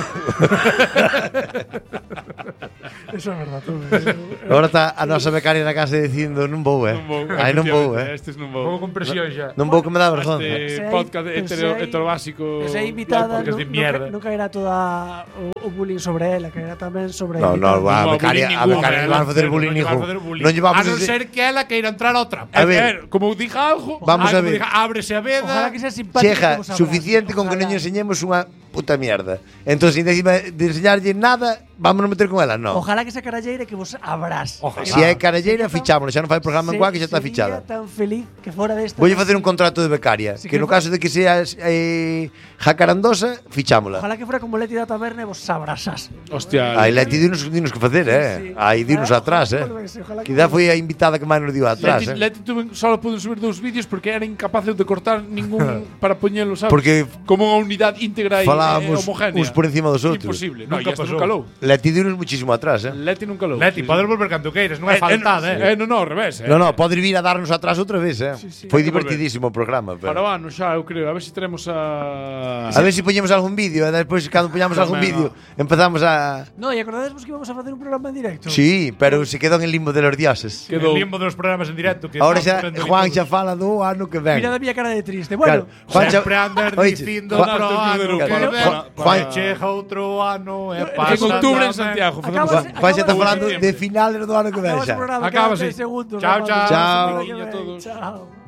Eso é verdad. Agora está a nosa becaria na casa dicindo non vou, Non vou, Ai, non vou, efectivamente, Estes non vou. Vou con presión xa. Non vou que me dá vergonza. Este Se hai- podcast se hai- heterobásico. Esa invitada podcast de mierda. non caerá toda o bullying sobre ela, caerá tamén sobre No, no, Non a vai becaria bullying non ningún, van a facer bullying ningún. Non llevamos A non ese- ser que ela queira entrar ao trap. A ver, como diga algo, Vamos a Como ver. diga, ábrese a veda. Ojalá que sea simpático. Chega como sabrás. suficiente con que non lle Ojalá. enseñemos unha puta mierda. Entón, sin encima de enseñarlle nada, vámonos meter con ela, no. Ojalá que esa caralleira que vos abrás. Ojalá. Si é caralleira, fichámonos. Xa non fai programa en Cuac que xa está Sería fichada. tan feliz que fora desta. Voulle facer un contrato de becaria, Sí, que no caso de que seas jacarandosa, fichámola. Ojalá que fora como Leti da taberna e vos abrasás. hostia. Aí Leti dinos que facer, Sí. Aí dinos atrás, Ojalá que- Quizá foi a invitada que máis nos dio atrás, Leti solo pude subir 2 vídeos porque era incapaz de cortar ningún para poñelo, sabes? Porque como unha unidade íntegra e falábamos homogénea. uns por encima dos outros. Imposible. No, Nunca nunca pasou. nunca lou. Leti dinos muchísimo atrás, Leti nunca lou. Leti, podes volver cando queiras, non é faltada, No, ao revés, No, no, podes vir a darnos atrás outra vez, sí. Foi Hai que volver. divertidísimo o programa, Para o pero ano xa, eu creo. A ver se teremos a... a ver se poñemos algún vídeo, e despois cando poñamos algún Tamén, vídeo, empezamos a No, e acordadesvos que íbamos a facer un programa en directo? Sí, pero se quedou en el limbo de los dioses. El Quedou. limbo dos programas en directo que Ahora están xa facendo Juan limbo. xa fala do ano que ven. Mira da miña cara de triste. Claro, Bueno, Juan xa Sempre andas Oiche, dicindo Juan- pro ano que Claro, ven, Juan- que chega outro ano e En pasa octubre en tamén. Santiago. facemos Acabas- a- Juan xa está acabas- falando de finales do ano que ven acabas o xa. programa, Acábase. quedan 3 segundos. Chao, Rafa. chao. Chao. Semana que a ven. todos. Chao.